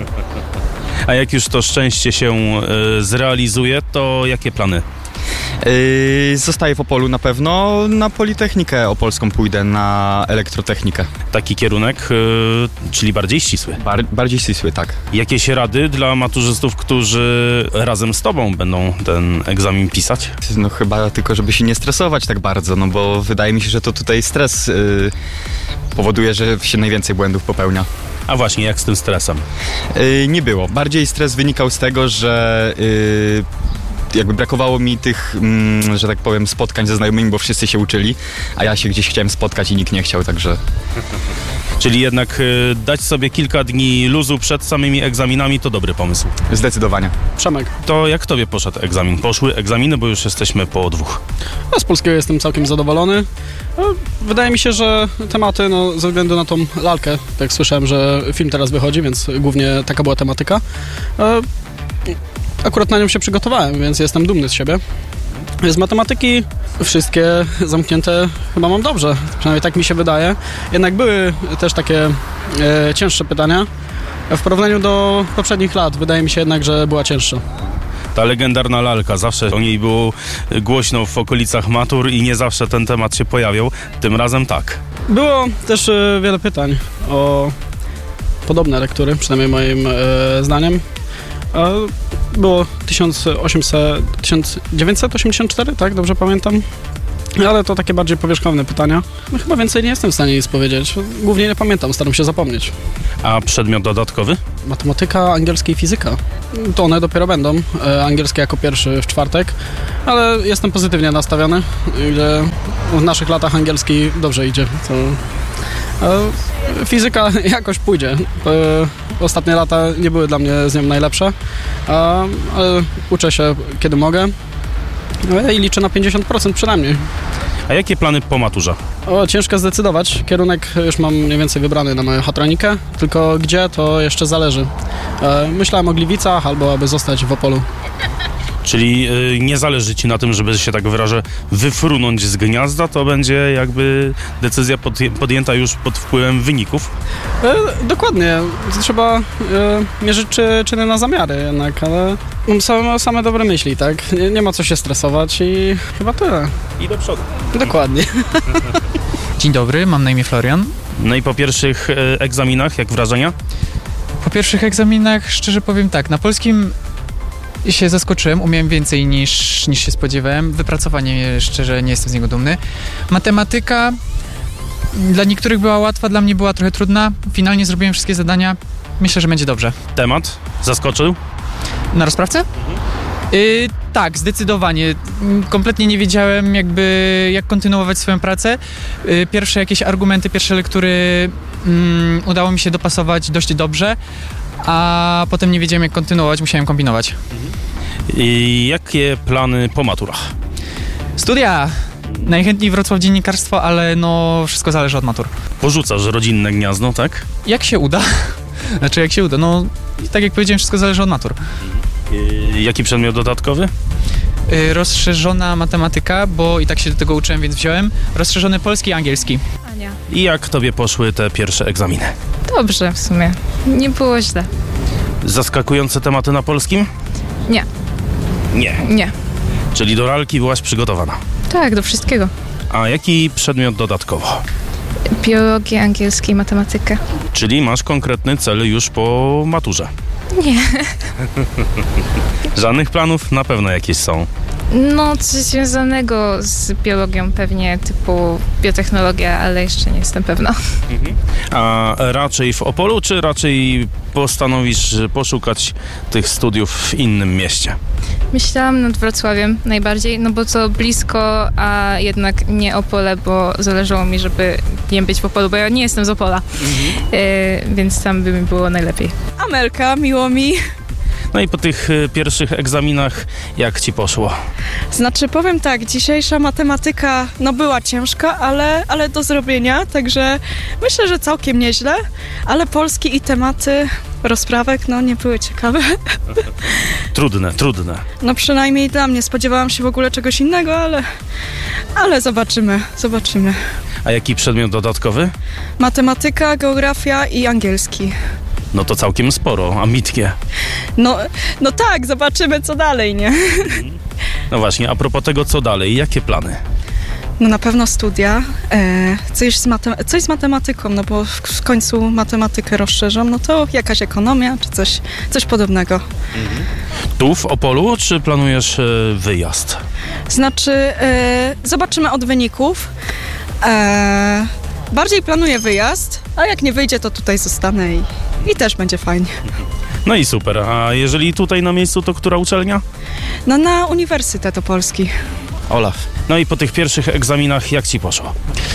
A jak już to szczęście się zrealizuje, to jakie plany? Zostaję w Opolu na pewno, na Politechnikę Opolską pójdę, na elektrotechnikę. Taki kierunek, czyli bardziej ścisły. Bardziej ścisły, tak. Jakieś rady dla maturzystów, którzy razem z tobą będą ten egzamin pisać? No chyba tylko, żeby się nie stresować tak bardzo, no bo wydaje mi się, że to tutaj stres powoduje, że się najwięcej błędów popełnia. A właśnie, jak z tym stresem? Nie było. Bardziej stres wynikał z tego, że jakby brakowało mi tych, że tak powiem, spotkań ze znajomymi, bo wszyscy się uczyli, a ja się gdzieś chciałem spotkać i nikt nie chciał, także... Czyli jednak dać sobie kilka dni luzu przed samymi egzaminami to dobry pomysł. Zdecydowanie. Przemek. To jak tobie poszedł egzamin? Poszły egzaminy, bo już jesteśmy po 2. Ja z polskiego jestem całkiem zadowolony. Wydaje mi się, że tematy, no, ze względu na tą lalkę, tak słyszałem, że film teraz wychodzi, więc głównie taka była tematyka. Akurat na nią się przygotowałem, więc jestem dumny z siebie. Z matematyki wszystkie zamknięte chyba mam dobrze, przynajmniej tak mi się wydaje. Jednak były też takie cięższe pytania. W porównaniu do poprzednich lat wydaje mi się jednak, że była cięższa. Ta legendarna lalka, zawsze o niej było głośno w okolicach matur i nie zawsze ten temat się pojawiał. Tym razem tak. Było też wiele pytań o podobne lektury, przynajmniej moim zdaniem. Było 1984, tak? Dobrze pamiętam? Ale to takie bardziej powierzchowne pytania. No, chyba więcej nie jestem w stanie nic powiedzieć. Głównie nie pamiętam, staram się zapomnieć. A przedmiot dodatkowy? Matematyka, angielski i fizyka. To one dopiero będą. Angielski jako pierwszy w czwartek, ale jestem pozytywnie nastawiony. W naszych latach angielski dobrze idzie. Fizyka jakoś pójdzie. Ostatnie lata nie były dla mnie z nią najlepsze, ale uczę się kiedy mogę i liczę na 50% przynajmniej. A jakie plany po maturze? Ciężko zdecydować. Kierunek już mam mniej więcej wybrany na mechatronikę, tylko gdzie to jeszcze zależy. Myślałem o Gliwicach albo aby zostać w Opolu. Czyli nie zależy ci na tym, żeby się tak wyrażę, wyfrunąć z gniazda, to będzie jakby decyzja podjęta już pod wpływem wyników? Dokładnie. Trzeba mierzyć czyny na zamiary jednak, ale mam same dobre myśli, tak? Nie ma co się stresować i chyba tyle. I do przodu. Dokładnie. Dzień dobry, mam na imię Florian. No i po pierwszych egzaminach, jak wrażenia? Po pierwszych egzaminach, szczerze powiem tak, na polskim się zaskoczyłem, umiałem więcej niż się spodziewałem. Wypracowanie, szczerze, nie jestem z niego dumny. Matematyka dla niektórych była łatwa, dla mnie była trochę trudna. Finalnie zrobiłem wszystkie zadania. Myślę, że będzie dobrze. Temat zaskoczył? Na rozprawce? Tak, zdecydowanie. Kompletnie nie wiedziałem jak kontynuować swoją pracę. Pierwsze jakieś argumenty, pierwsze lektury udało mi się dopasować dość dobrze, a potem nie wiedziałem jak kontynuować, musiałem kombinować. I jakie plany po maturach? Studia! Najchętniej Wrocław dziennikarstwo, ale no wszystko zależy od matur. Porzucasz rodzinne gniazdo, tak? Jak się uda? Jak się uda? No tak jak powiedziałem, wszystko zależy od matur. Jaki przedmiot dodatkowy? Rozszerzona matematyka, bo i tak się do tego uczyłem, więc wziąłem. Rozszerzony polski i angielski. Ania. I jak tobie poszły te pierwsze egzaminy? Dobrze w sumie. Nie było źle. Zaskakujące tematy na polskim? Nie. Nie. Czyli do lalki byłaś przygotowana? Tak, do wszystkiego. A jaki przedmiot dodatkowo? Biologię, angielski, matematykę. Czyli masz konkretny cel już po maturze? Nie. Żadnych planów? Na pewno jakieś są. No, coś związanego z biologią pewnie, typu biotechnologia, ale jeszcze nie jestem pewna. A raczej w Opolu, czy raczej postanowisz poszukać tych studiów w innym mieście? Myślałam nad Wrocławiem najbardziej, no bo to blisko, a jednak nie Opole, bo zależało mi, żeby nie być w Opolu, bo ja nie jestem z Opola, więc tam by mi było najlepiej. Amelka, miło mi. No i po tych pierwszych egzaminach jak ci poszło? Znaczy powiem tak, dzisiejsza matematyka była ciężka, ale do zrobienia, także myślę, że całkiem nieźle, ale polski i tematy rozprawek nie były ciekawe. Trudne. No przynajmniej dla mnie, spodziewałam się w ogóle czegoś innego, ale zobaczymy. A jaki przedmiot dodatkowy? Matematyka, geografia i angielski. No to całkiem sporo, ambitnie. No tak, zobaczymy co dalej, nie? No właśnie, a propos tego, co dalej, jakie plany? No na pewno studia, coś z matematyką, no bo w końcu matematykę rozszerzam, no to jakaś ekonomia czy coś podobnego. Tu w Opolu, czy planujesz wyjazd? Znaczy, zobaczymy od wyników. Bardziej planuję wyjazd, a jak nie wyjdzie, to tutaj zostanę i też będzie fajnie. No i super, a jeżeli tutaj na miejscu, to która uczelnia? No na Uniwersytet Opolski. Olaf. No i po tych pierwszych egzaminach jak ci poszło?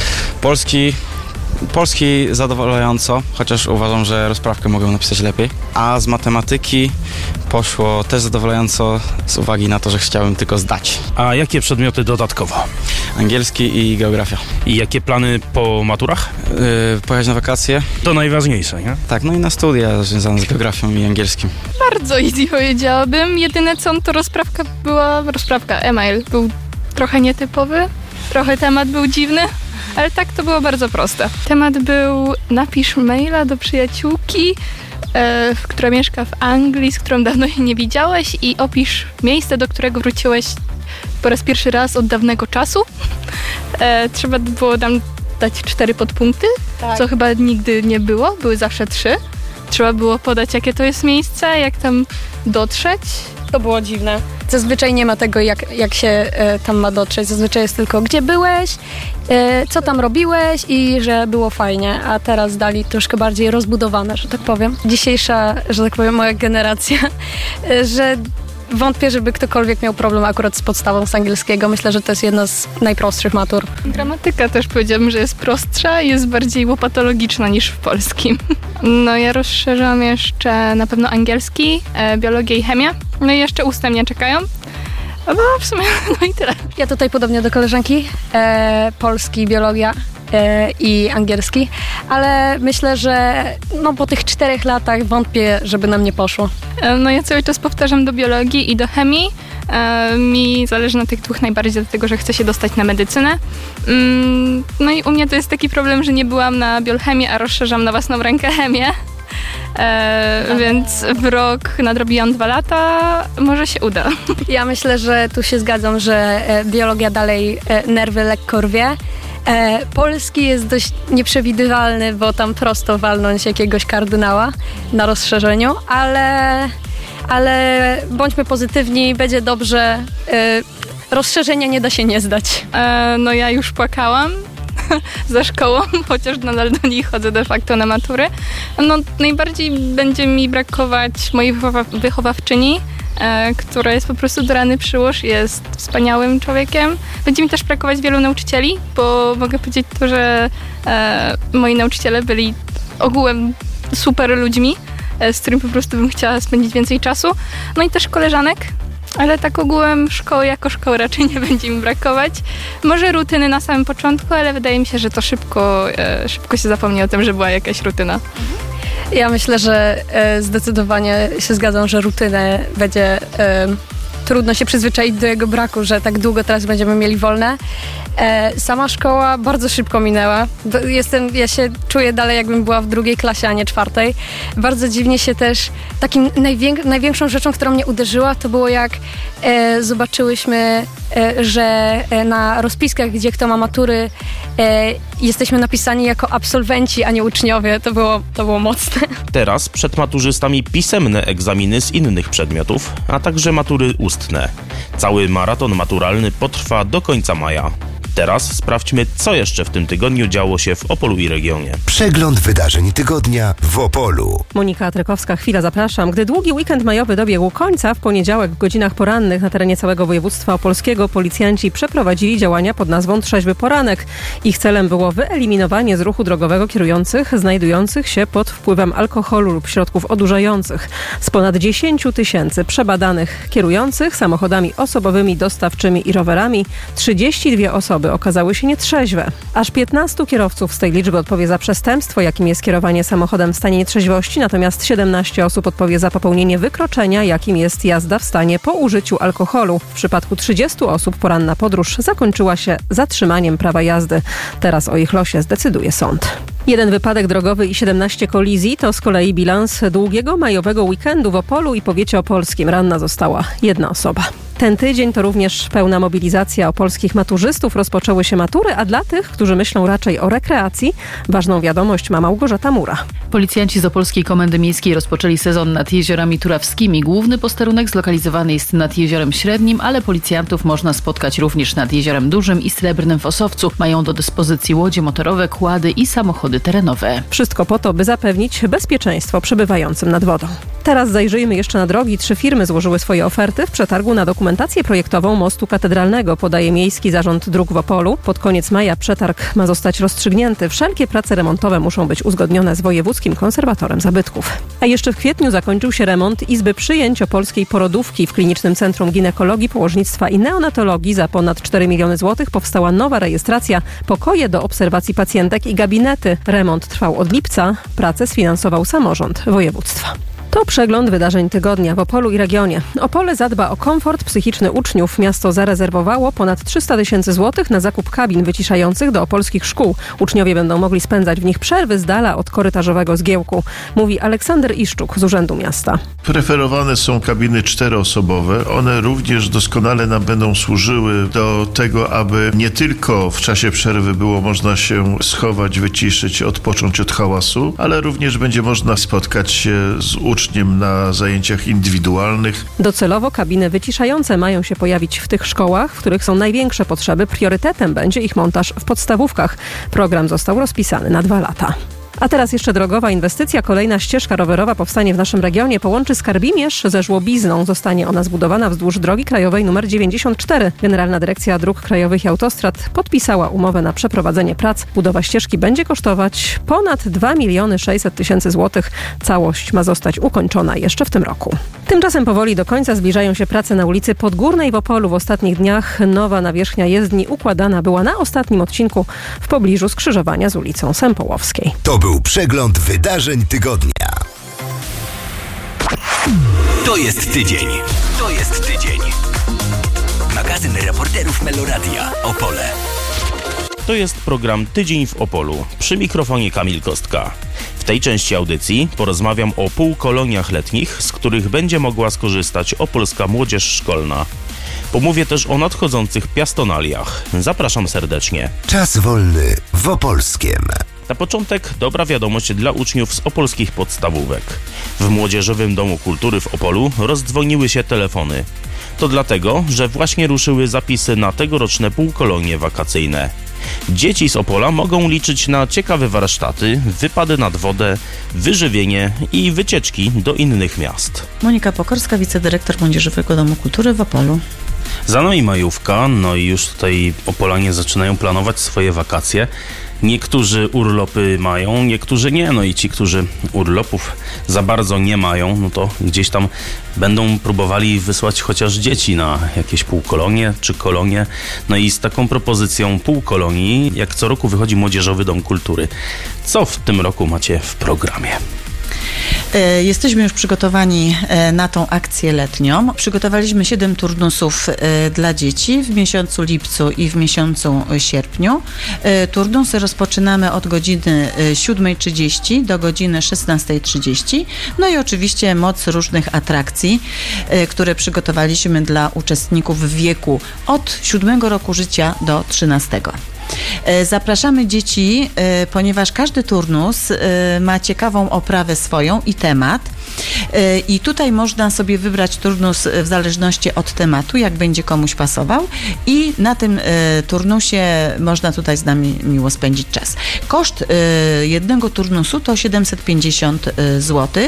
Polski zadowalająco, chociaż uważam, że rozprawkę mogę napisać lepiej. A z matematyki poszło też zadowalająco z uwagi na to, że chciałem tylko zdać. A jakie przedmioty dodatkowo? Angielski i geografia. I jakie plany po maturach? Pojechać na wakacje. To najważniejsze, nie? Tak, no i na studia związane z geografią i angielskim. Bardzo easy powiedziałabym. Jedyne co, to rozprawka e-mail. Był trochę nietypowy, trochę temat był dziwny, ale tak to było bardzo proste. Temat był: napisz maila do przyjaciółki, która mieszka w Anglii, z którą dawno się nie widziałeś, i opisz miejsce, do którego wróciłeś po raz pierwszy raz od dawnego czasu. Trzeba było tam dać 4 podpunkty, co chyba nigdy nie było, były zawsze 3. Trzeba było podać, jakie to jest miejsce, jak tam dotrzeć. To było dziwne. Zazwyczaj nie ma tego, jak się tam ma dotrzeć. Zazwyczaj jest tylko, gdzie byłeś, co tam robiłeś i że było fajnie. A teraz dali troszkę bardziej rozbudowane, że tak powiem. Dzisiejsza, że tak powiem, moja generacja, że wątpię, żeby ktokolwiek miał problem akurat z podstawą z angielskiego. Myślę, że to jest jedna z najprostszych matur. Gramatyka też powiedziałabym, że jest prostsza i jest bardziej łopatologiczna niż w polskim. No ja rozszerzam jeszcze na pewno angielski, biologię i chemię. No i jeszcze ustne mnie czekają. No w sumie no i tyle. Ja tutaj podobnie do koleżanki, polski, biologia i angielski, ale myślę, że po tych 4 latach wątpię, żeby nam nie poszło. No ja cały czas powtarzam do biologii i do chemii. Mi zależy na tych 2 najbardziej, dlatego że chcę się dostać na medycynę. No i u mnie to jest taki problem, że nie byłam na biochemii, a rozszerzam na własną rękę chemię. Więc w rok nadrobiłam 2 lata, może się uda. Ja myślę, że tu się zgadzam, że biologia dalej nerwy lekko rwie. Polski jest dość nieprzewidywalny, bo tam prosto walnąć jakiegoś kardynała na rozszerzeniu, ale bądźmy pozytywni, będzie dobrze. Rozszerzenia nie da się nie zdać. No ja już płakałam za szkołą, chociaż nadal do niej chodzę de facto na matury. No najbardziej będzie mi brakować mojej wychowawczyni, która jest po prostu do rany przyłóż, jest wspaniałym człowiekiem. Będzie mi też brakować wielu nauczycieli, bo mogę powiedzieć to, że moi nauczyciele byli ogółem super ludźmi, z którymi po prostu bym chciała spędzić więcej czasu. No i też koleżanek, ale tak ogółem szkoły jako szkoły raczej nie będzie mi brakować. Może rutyny na samym początku, ale wydaje mi się, że to szybko się zapomni o tym, że była jakaś rutyna. Ja myślę, że zdecydowanie się zgadzam, że rutynę będzie trudno się przyzwyczaić do jego braku, że tak długo teraz będziemy mieli wolne. Sama szkoła bardzo szybko minęła. Ja się czuję dalej, jakbym była w 2. klasie, a nie 4. Bardzo dziwnie się też, takim największą rzeczą, która mnie uderzyła, to było jak zobaczyłyśmy, że na rozpiskach, gdzie kto ma matury, jesteśmy napisani jako absolwenci, a nie uczniowie. To było mocne. Teraz przed maturzystami pisemne egzaminy z innych przedmiotów, a także matury ustne. Cały maraton maturalny potrwa do końca maja. Teraz sprawdźmy, co jeszcze w tym tygodniu działo się w Opolu i regionie. Przegląd wydarzeń tygodnia w Opolu. Monika Trykowska, chwila, zapraszam. Gdy długi weekend majowy dobiegł końca, w poniedziałek w godzinach porannych na terenie całego województwa opolskiego policjanci przeprowadzili działania pod nazwą Trzeźwy Poranek. Ich celem było wyeliminowanie z ruchu drogowego kierujących znajdujących się pod wpływem alkoholu lub środków odurzających. Z ponad 10 000 przebadanych kierujących samochodami osobowymi, dostawczymi i rowerami 32 osoby okazały się nietrzeźwe. Aż 15 kierowców z tej liczby odpowie za przestępstwo, jakim jest kierowanie samochodem w stanie nietrzeźwości, natomiast 17 osób odpowie za popełnienie wykroczenia, jakim jest jazda w stanie po użyciu alkoholu. W przypadku 30 osób poranna podróż zakończyła się zatrzymaniem prawa jazdy. Teraz o ich losie zdecyduje sąd. 1 wypadek drogowy i 17 kolizji to z kolei bilans długiego majowego weekendu w Opolu i powiecie opolskim. Ranna została 1 osoba. Ten tydzień to również pełna mobilizacja opolskich maturzystów. Rozpoczęły się matury, a dla tych, którzy myślą raczej o rekreacji, ważną wiadomość ma Małgorzata Mura. Policjanci z Opolskiej Komendy Miejskiej rozpoczęli sezon nad jeziorami turawskimi. Główny posterunek zlokalizowany jest nad Jeziorem Średnim, ale policjantów można spotkać również nad Jeziorem Dużym i Srebrnym w Osowcu. Mają do dyspozycji łodzie motorowe, kłady i samochody terenowe. Wszystko po to, by zapewnić bezpieczeństwo przebywającym nad wodą. Teraz zajrzyjmy jeszcze na drogi. 3 firmy złożyły swoje oferty w przetargu na dokumentację projektową mostu katedralnego, podaje Miejski Zarząd Dróg w Opolu. Pod koniec maja przetarg ma zostać rozstrzygnięty. Wszelkie prace remontowe muszą być uzgodnione z wojewódzkim konserwatorem zabytków. A jeszcze w kwietniu zakończył się remont Izby Przyjęć Opolskiej Porodówki. W Klinicznym Centrum Ginekologii, Położnictwa i Neonatologii za ponad 4 miliony złotych powstała nowa rejestracja, pokoje do obserwacji pacjentek i gabinety. Remont trwał od lipca. Pracę sfinansował samorząd województwa. To przegląd wydarzeń tygodnia w Opolu i regionie. Opole zadba o komfort psychiczny uczniów. Miasto zarezerwowało ponad 300 000 złotych na zakup kabin wyciszających do opolskich szkół. Uczniowie będą mogli spędzać w nich przerwy z dala od korytarzowego zgiełku, mówi Aleksander Iszczuk z Urzędu Miasta. Preferowane są kabiny 4-osobowe. One również doskonale nam będą służyły do tego, aby nie tylko w czasie przerwy było można się schować, wyciszyć, odpocząć od hałasu, ale również będzie można spotkać się z uczniem na zajęciach indywidualnych. Docelowo kabiny wyciszające mają się pojawić w tych szkołach, w których są największe potrzeby. Priorytetem będzie ich montaż w podstawówkach. Program został rozpisany na 2 lata. A teraz jeszcze drogowa inwestycja. Kolejna ścieżka rowerowa powstanie w naszym regionie. Połączy Skarbimierz ze Żłobizną. Zostanie ona zbudowana wzdłuż drogi krajowej nr 94. Generalna Dyrekcja Dróg Krajowych i Autostrad podpisała umowę na przeprowadzenie prac. Budowa ścieżki będzie kosztować ponad 2 600 000 złotych. Całość ma zostać ukończona jeszcze w tym roku. Tymczasem powoli do końca zbliżają się prace na ulicy Podgórnej w Opolu. W ostatnich dniach nowa nawierzchnia jezdni układana była na ostatnim odcinku w pobliżu skrzyżowania z ulicą Sempołowskiej. To był przegląd wydarzeń tygodnia. To jest tydzień. To jest tydzień. Magazyn reporterów Meloradia Opole. To jest program Tydzień w Opolu. Przy mikrofonie Kamil Kostka. W tej części audycji porozmawiam o półkoloniach letnich, z których będzie mogła skorzystać opolska młodzież szkolna. Pomówię też o nadchodzących piastonaliach. Zapraszam serdecznie. Czas wolny w Opolskiem. Na początek dobra wiadomość dla uczniów z opolskich podstawówek. W Młodzieżowym Domu Kultury w Opolu rozdzwoniły się telefony. To dlatego, że właśnie ruszyły zapisy na tegoroczne półkolonie wakacyjne. Dzieci z Opola mogą liczyć na ciekawe warsztaty, wypady nad wodę, wyżywienie i wycieczki do innych miast. Monika Pokorska, wicedyrektor Młodzieżowego Domu Kultury w Opolu. Za nami majówka, no i już tutaj Opolanie zaczynają planować swoje wakacje. Niektórzy urlopy mają, niektórzy nie. No i ci, którzy urlopów za bardzo nie mają, no to gdzieś tam będą próbowali wysłać chociaż dzieci na jakieś półkolonie czy kolonie. No i z taką propozycją półkolonii, jak co roku wychodzi Młodzieżowy Dom Kultury. Co w tym roku macie w programie? Jesteśmy już przygotowani na tą akcję letnią. Przygotowaliśmy 7 turnusów dla dzieci w miesiącu lipcu i w miesiącu sierpniu. Turnusy rozpoczynamy od godziny 7:30 do godziny 16:30. No i oczywiście moc różnych atrakcji, które przygotowaliśmy dla uczestników w wieku od 7 roku życia do 13. Zapraszamy dzieci, ponieważ każdy turnus ma ciekawą oprawę swoją i temat. I tutaj można sobie wybrać turnus w zależności od tematu, jak będzie komuś pasował, i na tym turnusie można tutaj z nami miło spędzić czas. Koszt jednego turnusu to 750 zł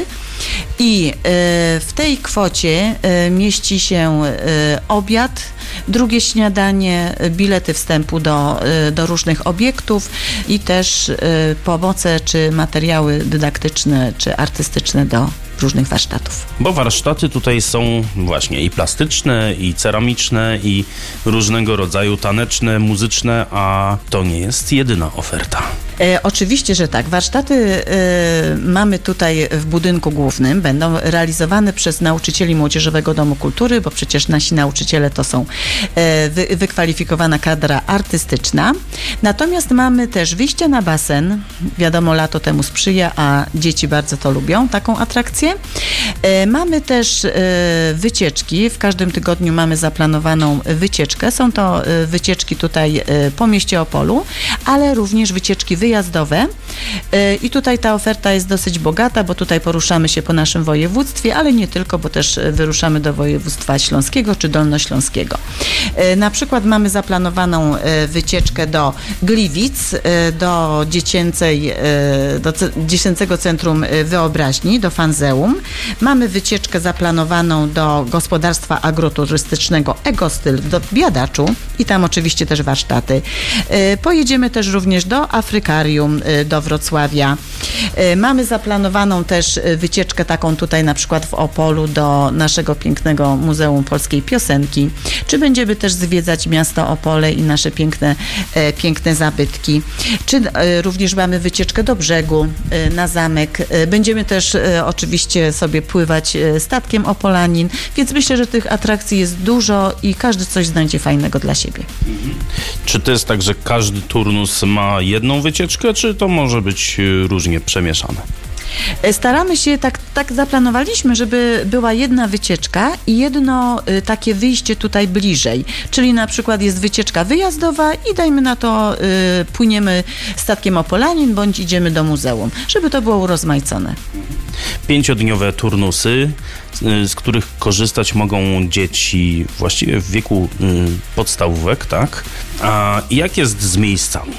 i w tej kwocie mieści się obiad, drugie śniadanie, bilety wstępu do różnych obiektów i też pomoce czy materiały dydaktyczne czy artystyczne do różnych warsztatów. Bo warsztaty tutaj są właśnie i plastyczne, i ceramiczne, i różnego rodzaju taneczne, muzyczne, a to nie jest jedyna oferta. Oczywiście, że tak. Warsztaty mamy tutaj w budynku głównym. Będą realizowane przez nauczycieli Młodzieżowego Domu Kultury, bo przecież nasi nauczyciele to są wykwalifikowana kadra artystyczna. Natomiast mamy też wyjście na basen. Wiadomo, lato temu sprzyja, a dzieci bardzo to lubią, taką atrakcję. Mamy też wycieczki. W każdym tygodniu mamy zaplanowaną wycieczkę. Są to wycieczki tutaj po mieście Opolu, ale również wycieczki wyjazdowe. I tutaj ta oferta jest dosyć bogata, bo tutaj poruszamy się po naszym województwie, ale nie tylko, bo też wyruszamy do województwa śląskiego czy dolnośląskiego. Na przykład mamy zaplanowaną wycieczkę do Gliwic, do Dziecięcego Centrum Wyobraźni, do Fanzeum. Mamy wycieczkę zaplanowaną do gospodarstwa agroturystycznego Egostyl do Biadaczu i tam oczywiście też warsztaty. Pojedziemy też również do Afrykarium, do Wrocławia. Mamy zaplanowaną też wycieczkę taką tutaj na przykład w Opolu do naszego pięknego Muzeum Polskiej Piosenki. Czy będziemy też zwiedzać miasto Opole i nasze piękne zabytki. Czy również mamy wycieczkę do brzegu, na zamek. Będziemy też oczywiście sobie pływać statkiem Opolanin, więc myślę, że tych atrakcji jest dużo i każdy coś znajdzie fajnego dla siebie. Czy to jest tak, że każdy turnus ma jedną wycieczkę, czy to może być różnie przemieszane? Staramy się, tak zaplanowaliśmy, żeby była jedna wycieczka i jedno takie wyjście tutaj bliżej. Czyli na przykład jest wycieczka wyjazdowa i dajmy na to płyniemy statkiem Opolanin bądź idziemy do muzeum, żeby to było urozmaicone. 5-dniowe turnusy, z których korzystać mogą dzieci właściwie w wieku podstawówek, tak? A jak jest z miejscami?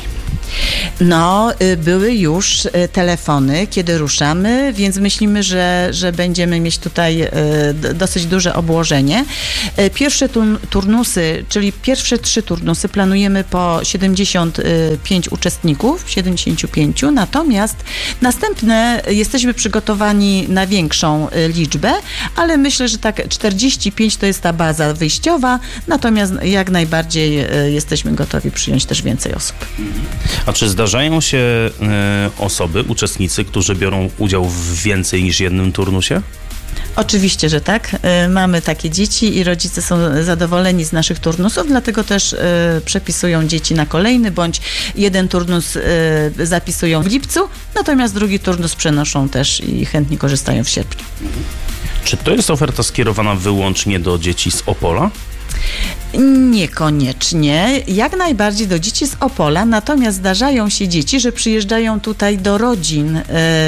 No, były już telefony, kiedy ruszamy, więc myślimy, że będziemy mieć tutaj dosyć duże obłożenie. Pierwsze turnusy, czyli pierwsze 3 turnusy planujemy po 75 uczestników, 75, natomiast następne jesteśmy przygotowani na większą liczbę, ale myślę, że tak 45 to jest ta baza wyjściowa, natomiast jak najbardziej jesteśmy gotowi przyjąć też więcej osób. A czy zdarzają się uczestnicy, którzy biorą udział w więcej niż jednym turnusie? Oczywiście, że tak. Mamy takie dzieci i rodzice są zadowoleni z naszych turnusów, dlatego też przepisują dzieci na kolejny, bądź jeden turnus zapisują w lipcu, natomiast drugi turnus przenoszą też i chętnie korzystają w sierpniu. Czy to jest oferta skierowana wyłącznie do dzieci z Opola? Niekoniecznie, jak najbardziej do dzieci z Opola, natomiast zdarzają się dzieci, że przyjeżdżają tutaj do rodzin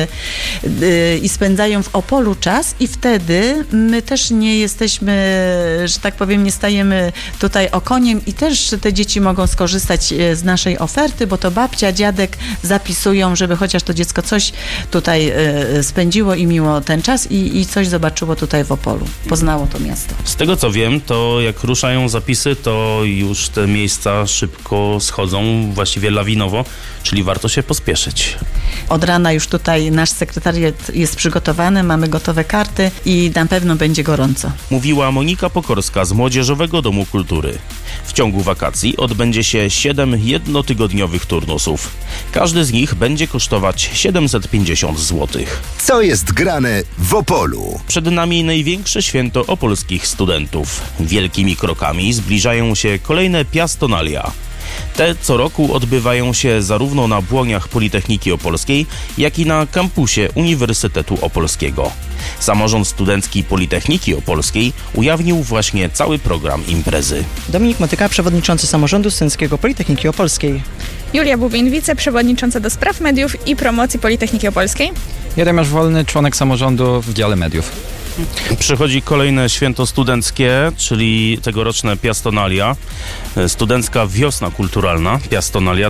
i spędzają w Opolu czas i wtedy my też nie jesteśmy, że tak powiem, nie stajemy tutaj okoniem i też te dzieci mogą skorzystać z naszej oferty, bo to babcia, dziadek zapisują, żeby chociaż to dziecko coś tutaj spędziło i miło ten czas i coś zobaczyło tutaj w Opolu, poznało to miasto. Z tego co wiem, to jak ruszają zapisy, to już te miejsca szybko schodzą, właściwie lawinowo, czyli warto się pospieszyć. Od rana już tutaj nasz sekretariat jest przygotowany, mamy gotowe karty i na pewno będzie gorąco. Mówiła Monika Pokorska z Młodzieżowego Domu Kultury. W ciągu wakacji odbędzie się 7 jednotygodniowych turnusów. Każdy z nich będzie kosztować 750 zł. Co jest grane w Opolu? Przed nami największe święto opolskich studentów. Wielkimi krokami zbliżają się kolejne piastonalia. Te co roku odbywają się zarówno na błoniach Politechniki Opolskiej, jak i na kampusie Uniwersytetu Opolskiego. Samorząd Studencki Politechniki Opolskiej ujawnił właśnie cały program imprezy. Dominik Motyka, przewodniczący Samorządu Studenckiego Politechniki Opolskiej. Julia Bubin, wiceprzewodnicząca do spraw mediów i promocji Politechniki Opolskiej. Jeremiasz Wolny, członek samorządu w dziale mediów. Przychodzi kolejne święto studenckie, czyli tegoroczne Piastonalia. Studencka Wiosna Kulturalna, Piastonalia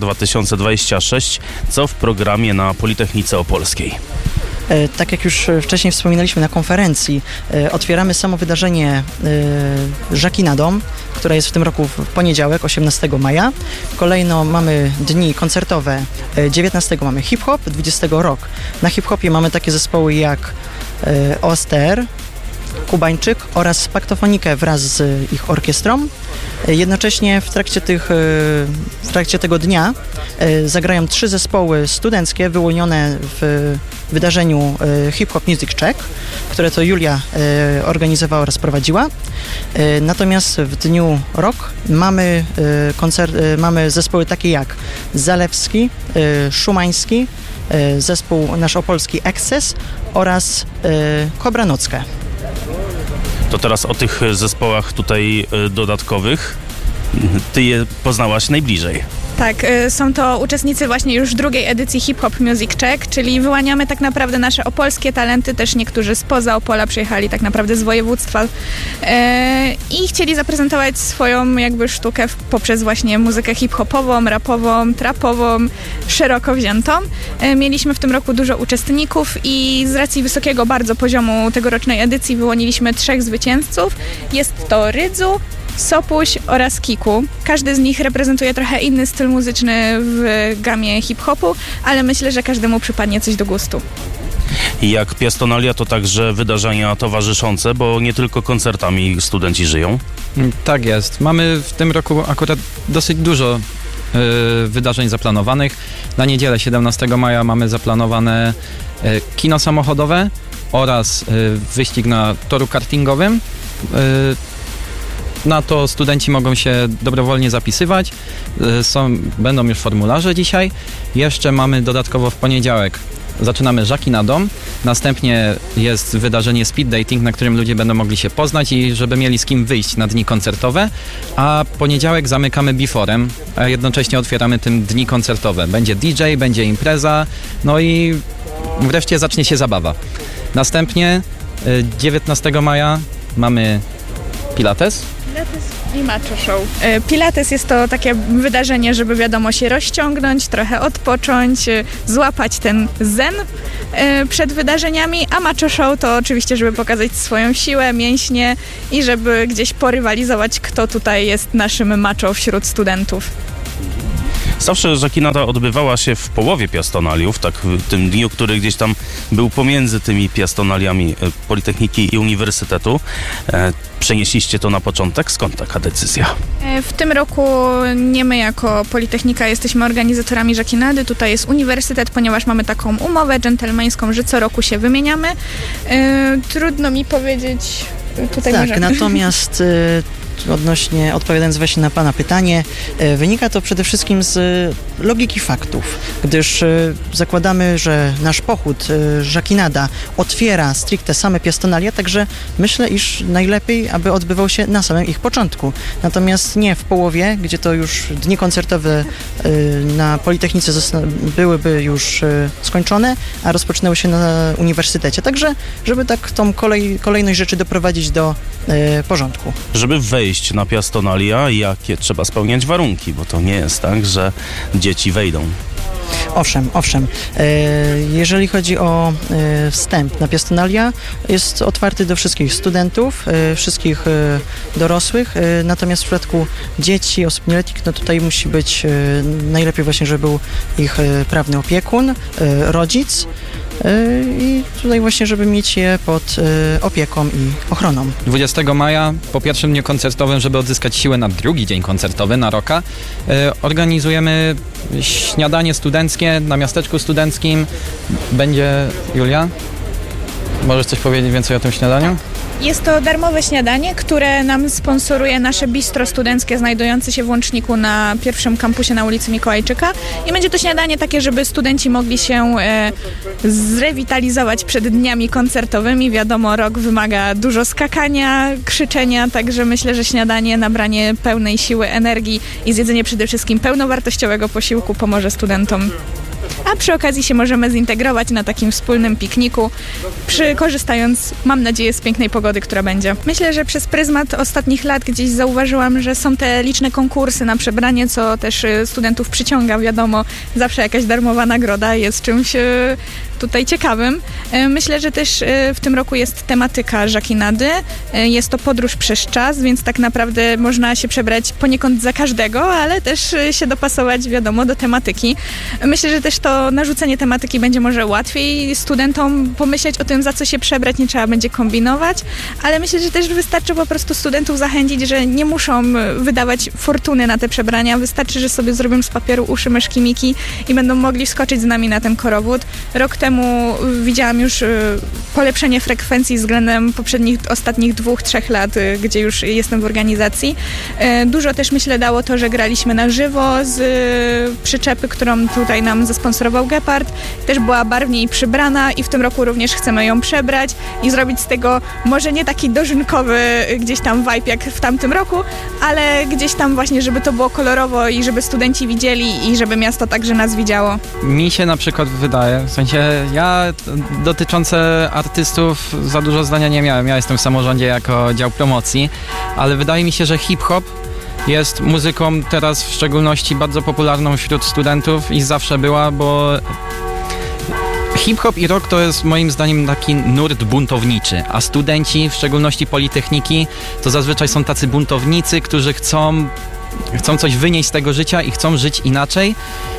2026, co w programie na Politechnice Opolskiej. Tak jak już wcześniej wspominaliśmy na konferencji, otwieramy samo wydarzenie Żakina Dom, które jest w tym roku w poniedziałek, 18 maja. Kolejno mamy dni koncertowe, 19 mamy hip-hop, 20 rock. Na hip-hopie mamy takie zespoły jak OSTR, Kubańczyk oraz Paktofonikę wraz z ich orkiestrą. Jednocześnie w trakcie tego dnia zagrają 3 zespoły studenckie wyłonione w wydarzeniu Hip Hop Music Check, które to Julia organizowała oraz prowadziła. Natomiast w dniu rock mamy zespoły takie jak Zalewski, Szumański, zespół nasz opolski Excess oraz Kobra Nockę. To teraz o tych zespołach tutaj dodatkowych. Ty je poznałaś najbliżej. Tak, są to uczestnicy właśnie już drugiej edycji Hip Hop Music Check, czyli wyłaniamy tak naprawdę nasze opolskie talenty, też niektórzy spoza Opola przyjechali tak naprawdę z województwa i chcieli zaprezentować swoją jakby sztukę poprzez właśnie muzykę hip-hopową, rapową, trapową, szeroko wziętą. Mieliśmy w tym roku dużo uczestników i z racji wysokiego bardzo poziomu tegorocznej edycji wyłoniliśmy 3 zwycięzców. Jest to Rydzu, Sopuś oraz Kiku. Każdy z nich reprezentuje trochę inny styl muzyczny w gamie hip-hopu, ale myślę, że każdemu przypadnie coś do gustu. Jak Piastonalia to także wydarzenia towarzyszące, bo nie tylko koncertami studenci żyją. Tak jest. Mamy w tym roku akurat dosyć dużo wydarzeń zaplanowanych. Na niedzielę 17 maja mamy zaplanowane kino samochodowe oraz wyścig na toru kartingowym. Na to studenci mogą się dobrowolnie zapisywać. Będą już formularze dzisiaj. Jeszcze mamy dodatkowo w poniedziałek. Zaczynamy Żaki na dom, następnie jest wydarzenie speed dating, na którym ludzie będą mogli się poznać i żeby mieli z kim wyjść na dni koncertowe, a poniedziałek zamykamy Beforem, a jednocześnie otwieramy tym dni koncertowe. Będzie DJ, będzie impreza, no i wreszcie zacznie się zabawa. Następnie 19 maja mamy Pilates. I Macho Show. Pilates jest to takie wydarzenie, żeby wiadomo się rozciągnąć, trochę odpocząć, złapać ten zen przed wydarzeniami, a Macho Show to oczywiście, żeby pokazać swoją siłę, mięśnie i żeby gdzieś porywalizować, kto tutaj jest naszym macho wśród studentów. Zawsze Żakinada odbywała się w połowie piastonaliów, tak w tym dniu, który gdzieś tam był pomiędzy tymi piastonaliami Politechniki i Uniwersytetu. Przenieśliście to na początek? Skąd taka decyzja? W tym roku nie my jako Politechnika jesteśmy organizatorami Żakinady, tutaj jest uniwersytet, ponieważ mamy taką umowę dżentelmeńską, że co roku się wymieniamy. Trudno mi powiedzieć tutaj tak, może... natomiast odpowiadając właśnie na Pana pytanie, wynika to przede wszystkim z logiki faktów, gdyż zakładamy, że nasz pochód Żakinada otwiera stricte same piastonalia, także myślę, iż najlepiej, aby odbywał się na samym ich początku. Natomiast nie w połowie, gdzie to już dni koncertowe na Politechnice byłyby już skończone, a rozpoczynały się na uniwersytecie. Także, żeby tak tą kolejność rzeczy doprowadzić do porządku. Żeby wejść na piastonalia, jakie trzeba spełniać warunki, bo to nie jest tak, że dzieci wejdą. Owszem. Jeżeli chodzi o wstęp na piastonalia, jest otwarty do wszystkich studentów, wszystkich dorosłych, natomiast w przypadku dzieci, osób nieletnich, no tutaj musi być najlepiej właśnie, żeby był ich prawny opiekun, rodzic, i tutaj właśnie, żeby mieć je pod opieką i ochroną. 20 maja, po pierwszym dniu koncertowym, żeby odzyskać siłę na drugi dzień koncertowy, na rocka, organizujemy śniadanie studenckie na miasteczku studenckim. Będzie, Julia? Możesz coś powiedzieć więcej o tym śniadaniu? Jest to darmowe śniadanie, które nam sponsoruje nasze bistro studenckie znajdujące się w Łączniku na pierwszym kampusie na ulicy Mikołajczyka. I będzie to śniadanie takie, żeby studenci mogli się zrewitalizować przed dniami koncertowymi. Wiadomo, rok wymaga dużo skakania, krzyczenia, także myślę, że śniadanie, nabranie pełnej siły, energii i zjedzenie przede wszystkim pełnowartościowego posiłku pomoże studentom. A przy okazji się możemy zintegrować na takim wspólnym pikniku, korzystając, mam nadzieję, z pięknej pogody, która będzie. Myślę, że przez pryzmat ostatnich lat gdzieś zauważyłam, że są te liczne konkursy na przebranie, co też studentów przyciąga, wiadomo, zawsze jakaś darmowa nagroda jest czymś tutaj ciekawym. Myślę, że też w tym roku jest tematyka Żakinady. Jest to podróż przez czas, więc tak naprawdę można się przebrać poniekąd za każdego, ale też się dopasować, wiadomo, do tematyki. Myślę, że też to narzucenie tematyki będzie może łatwiej studentom pomyśleć o tym, za co się przebrać, nie trzeba będzie kombinować, ale myślę, że też wystarczy po prostu studentów zachęcić, że nie muszą wydawać fortuny na te przebrania, wystarczy, że sobie zrobią z papieru uszy, myszki, miki i będą mogli wskoczyć z nami na ten korowód. Rok temu widziałam już polepszenie frekwencji względem ostatnich 2-3 lat, gdzie już jestem w organizacji. Dużo też myślę dało to, że graliśmy na żywo z przyczepy, którą tutaj nam zasponsorował Gepard. Też była barwniej przybrana i w tym roku również chcemy ją przebrać i zrobić z tego może nie taki dożynkowy gdzieś tam vibe jak w tamtym roku, ale gdzieś tam właśnie, żeby to było kolorowo i żeby studenci widzieli i żeby miasto także nas widziało. Mi się na przykład wydaje, w sensie ja dotyczące artystów za dużo zdania nie miałem. Ja jestem w samorządzie jako dział promocji, ale wydaje mi się, że hip-hop jest muzyką teraz w szczególności bardzo popularną wśród studentów i zawsze była, bo Hip-hop i rock to jest moim zdaniem taki nurt buntowniczy, a studenci, w szczególności Politechniki, to zazwyczaj są tacy buntownicy, którzy chcą coś wynieść z tego życia i chcą żyć inaczej,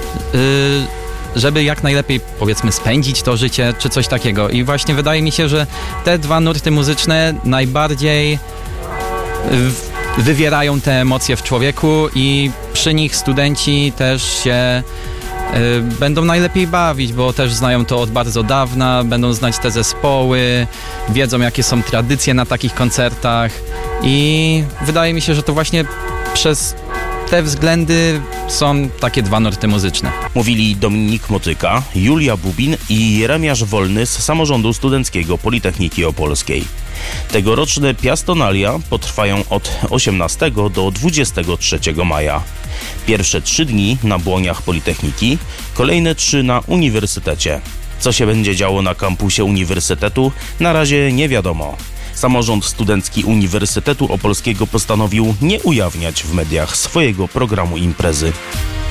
żeby jak najlepiej, powiedzmy, spędzić to życie, czy coś takiego. I właśnie wydaje mi się, że te dwa nurty muzyczne najbardziej wywierają te emocje w człowieku i przy nich studenci też się będą najlepiej bawić, bo też znają to od bardzo dawna, będą znać te zespoły, wiedzą jakie są tradycje na takich koncertach i wydaje mi się, że to właśnie przez te względy są takie dwa nurty muzyczne. Mówili Dominik Motyka, Julia Bubin i Jeremiasz Wolny z Samorządu Studenckiego Politechniki Opolskiej. Tegoroczne Piastonalia potrwają od 18 do 23 maja. Pierwsze 3 dni na błoniach Politechniki, kolejne 3 na Uniwersytecie. Co się będzie działo na kampusie Uniwersytetu, na razie nie wiadomo. Samorząd Studencki Uniwersytetu Opolskiego postanowił nie ujawniać w mediach swojego programu imprezy.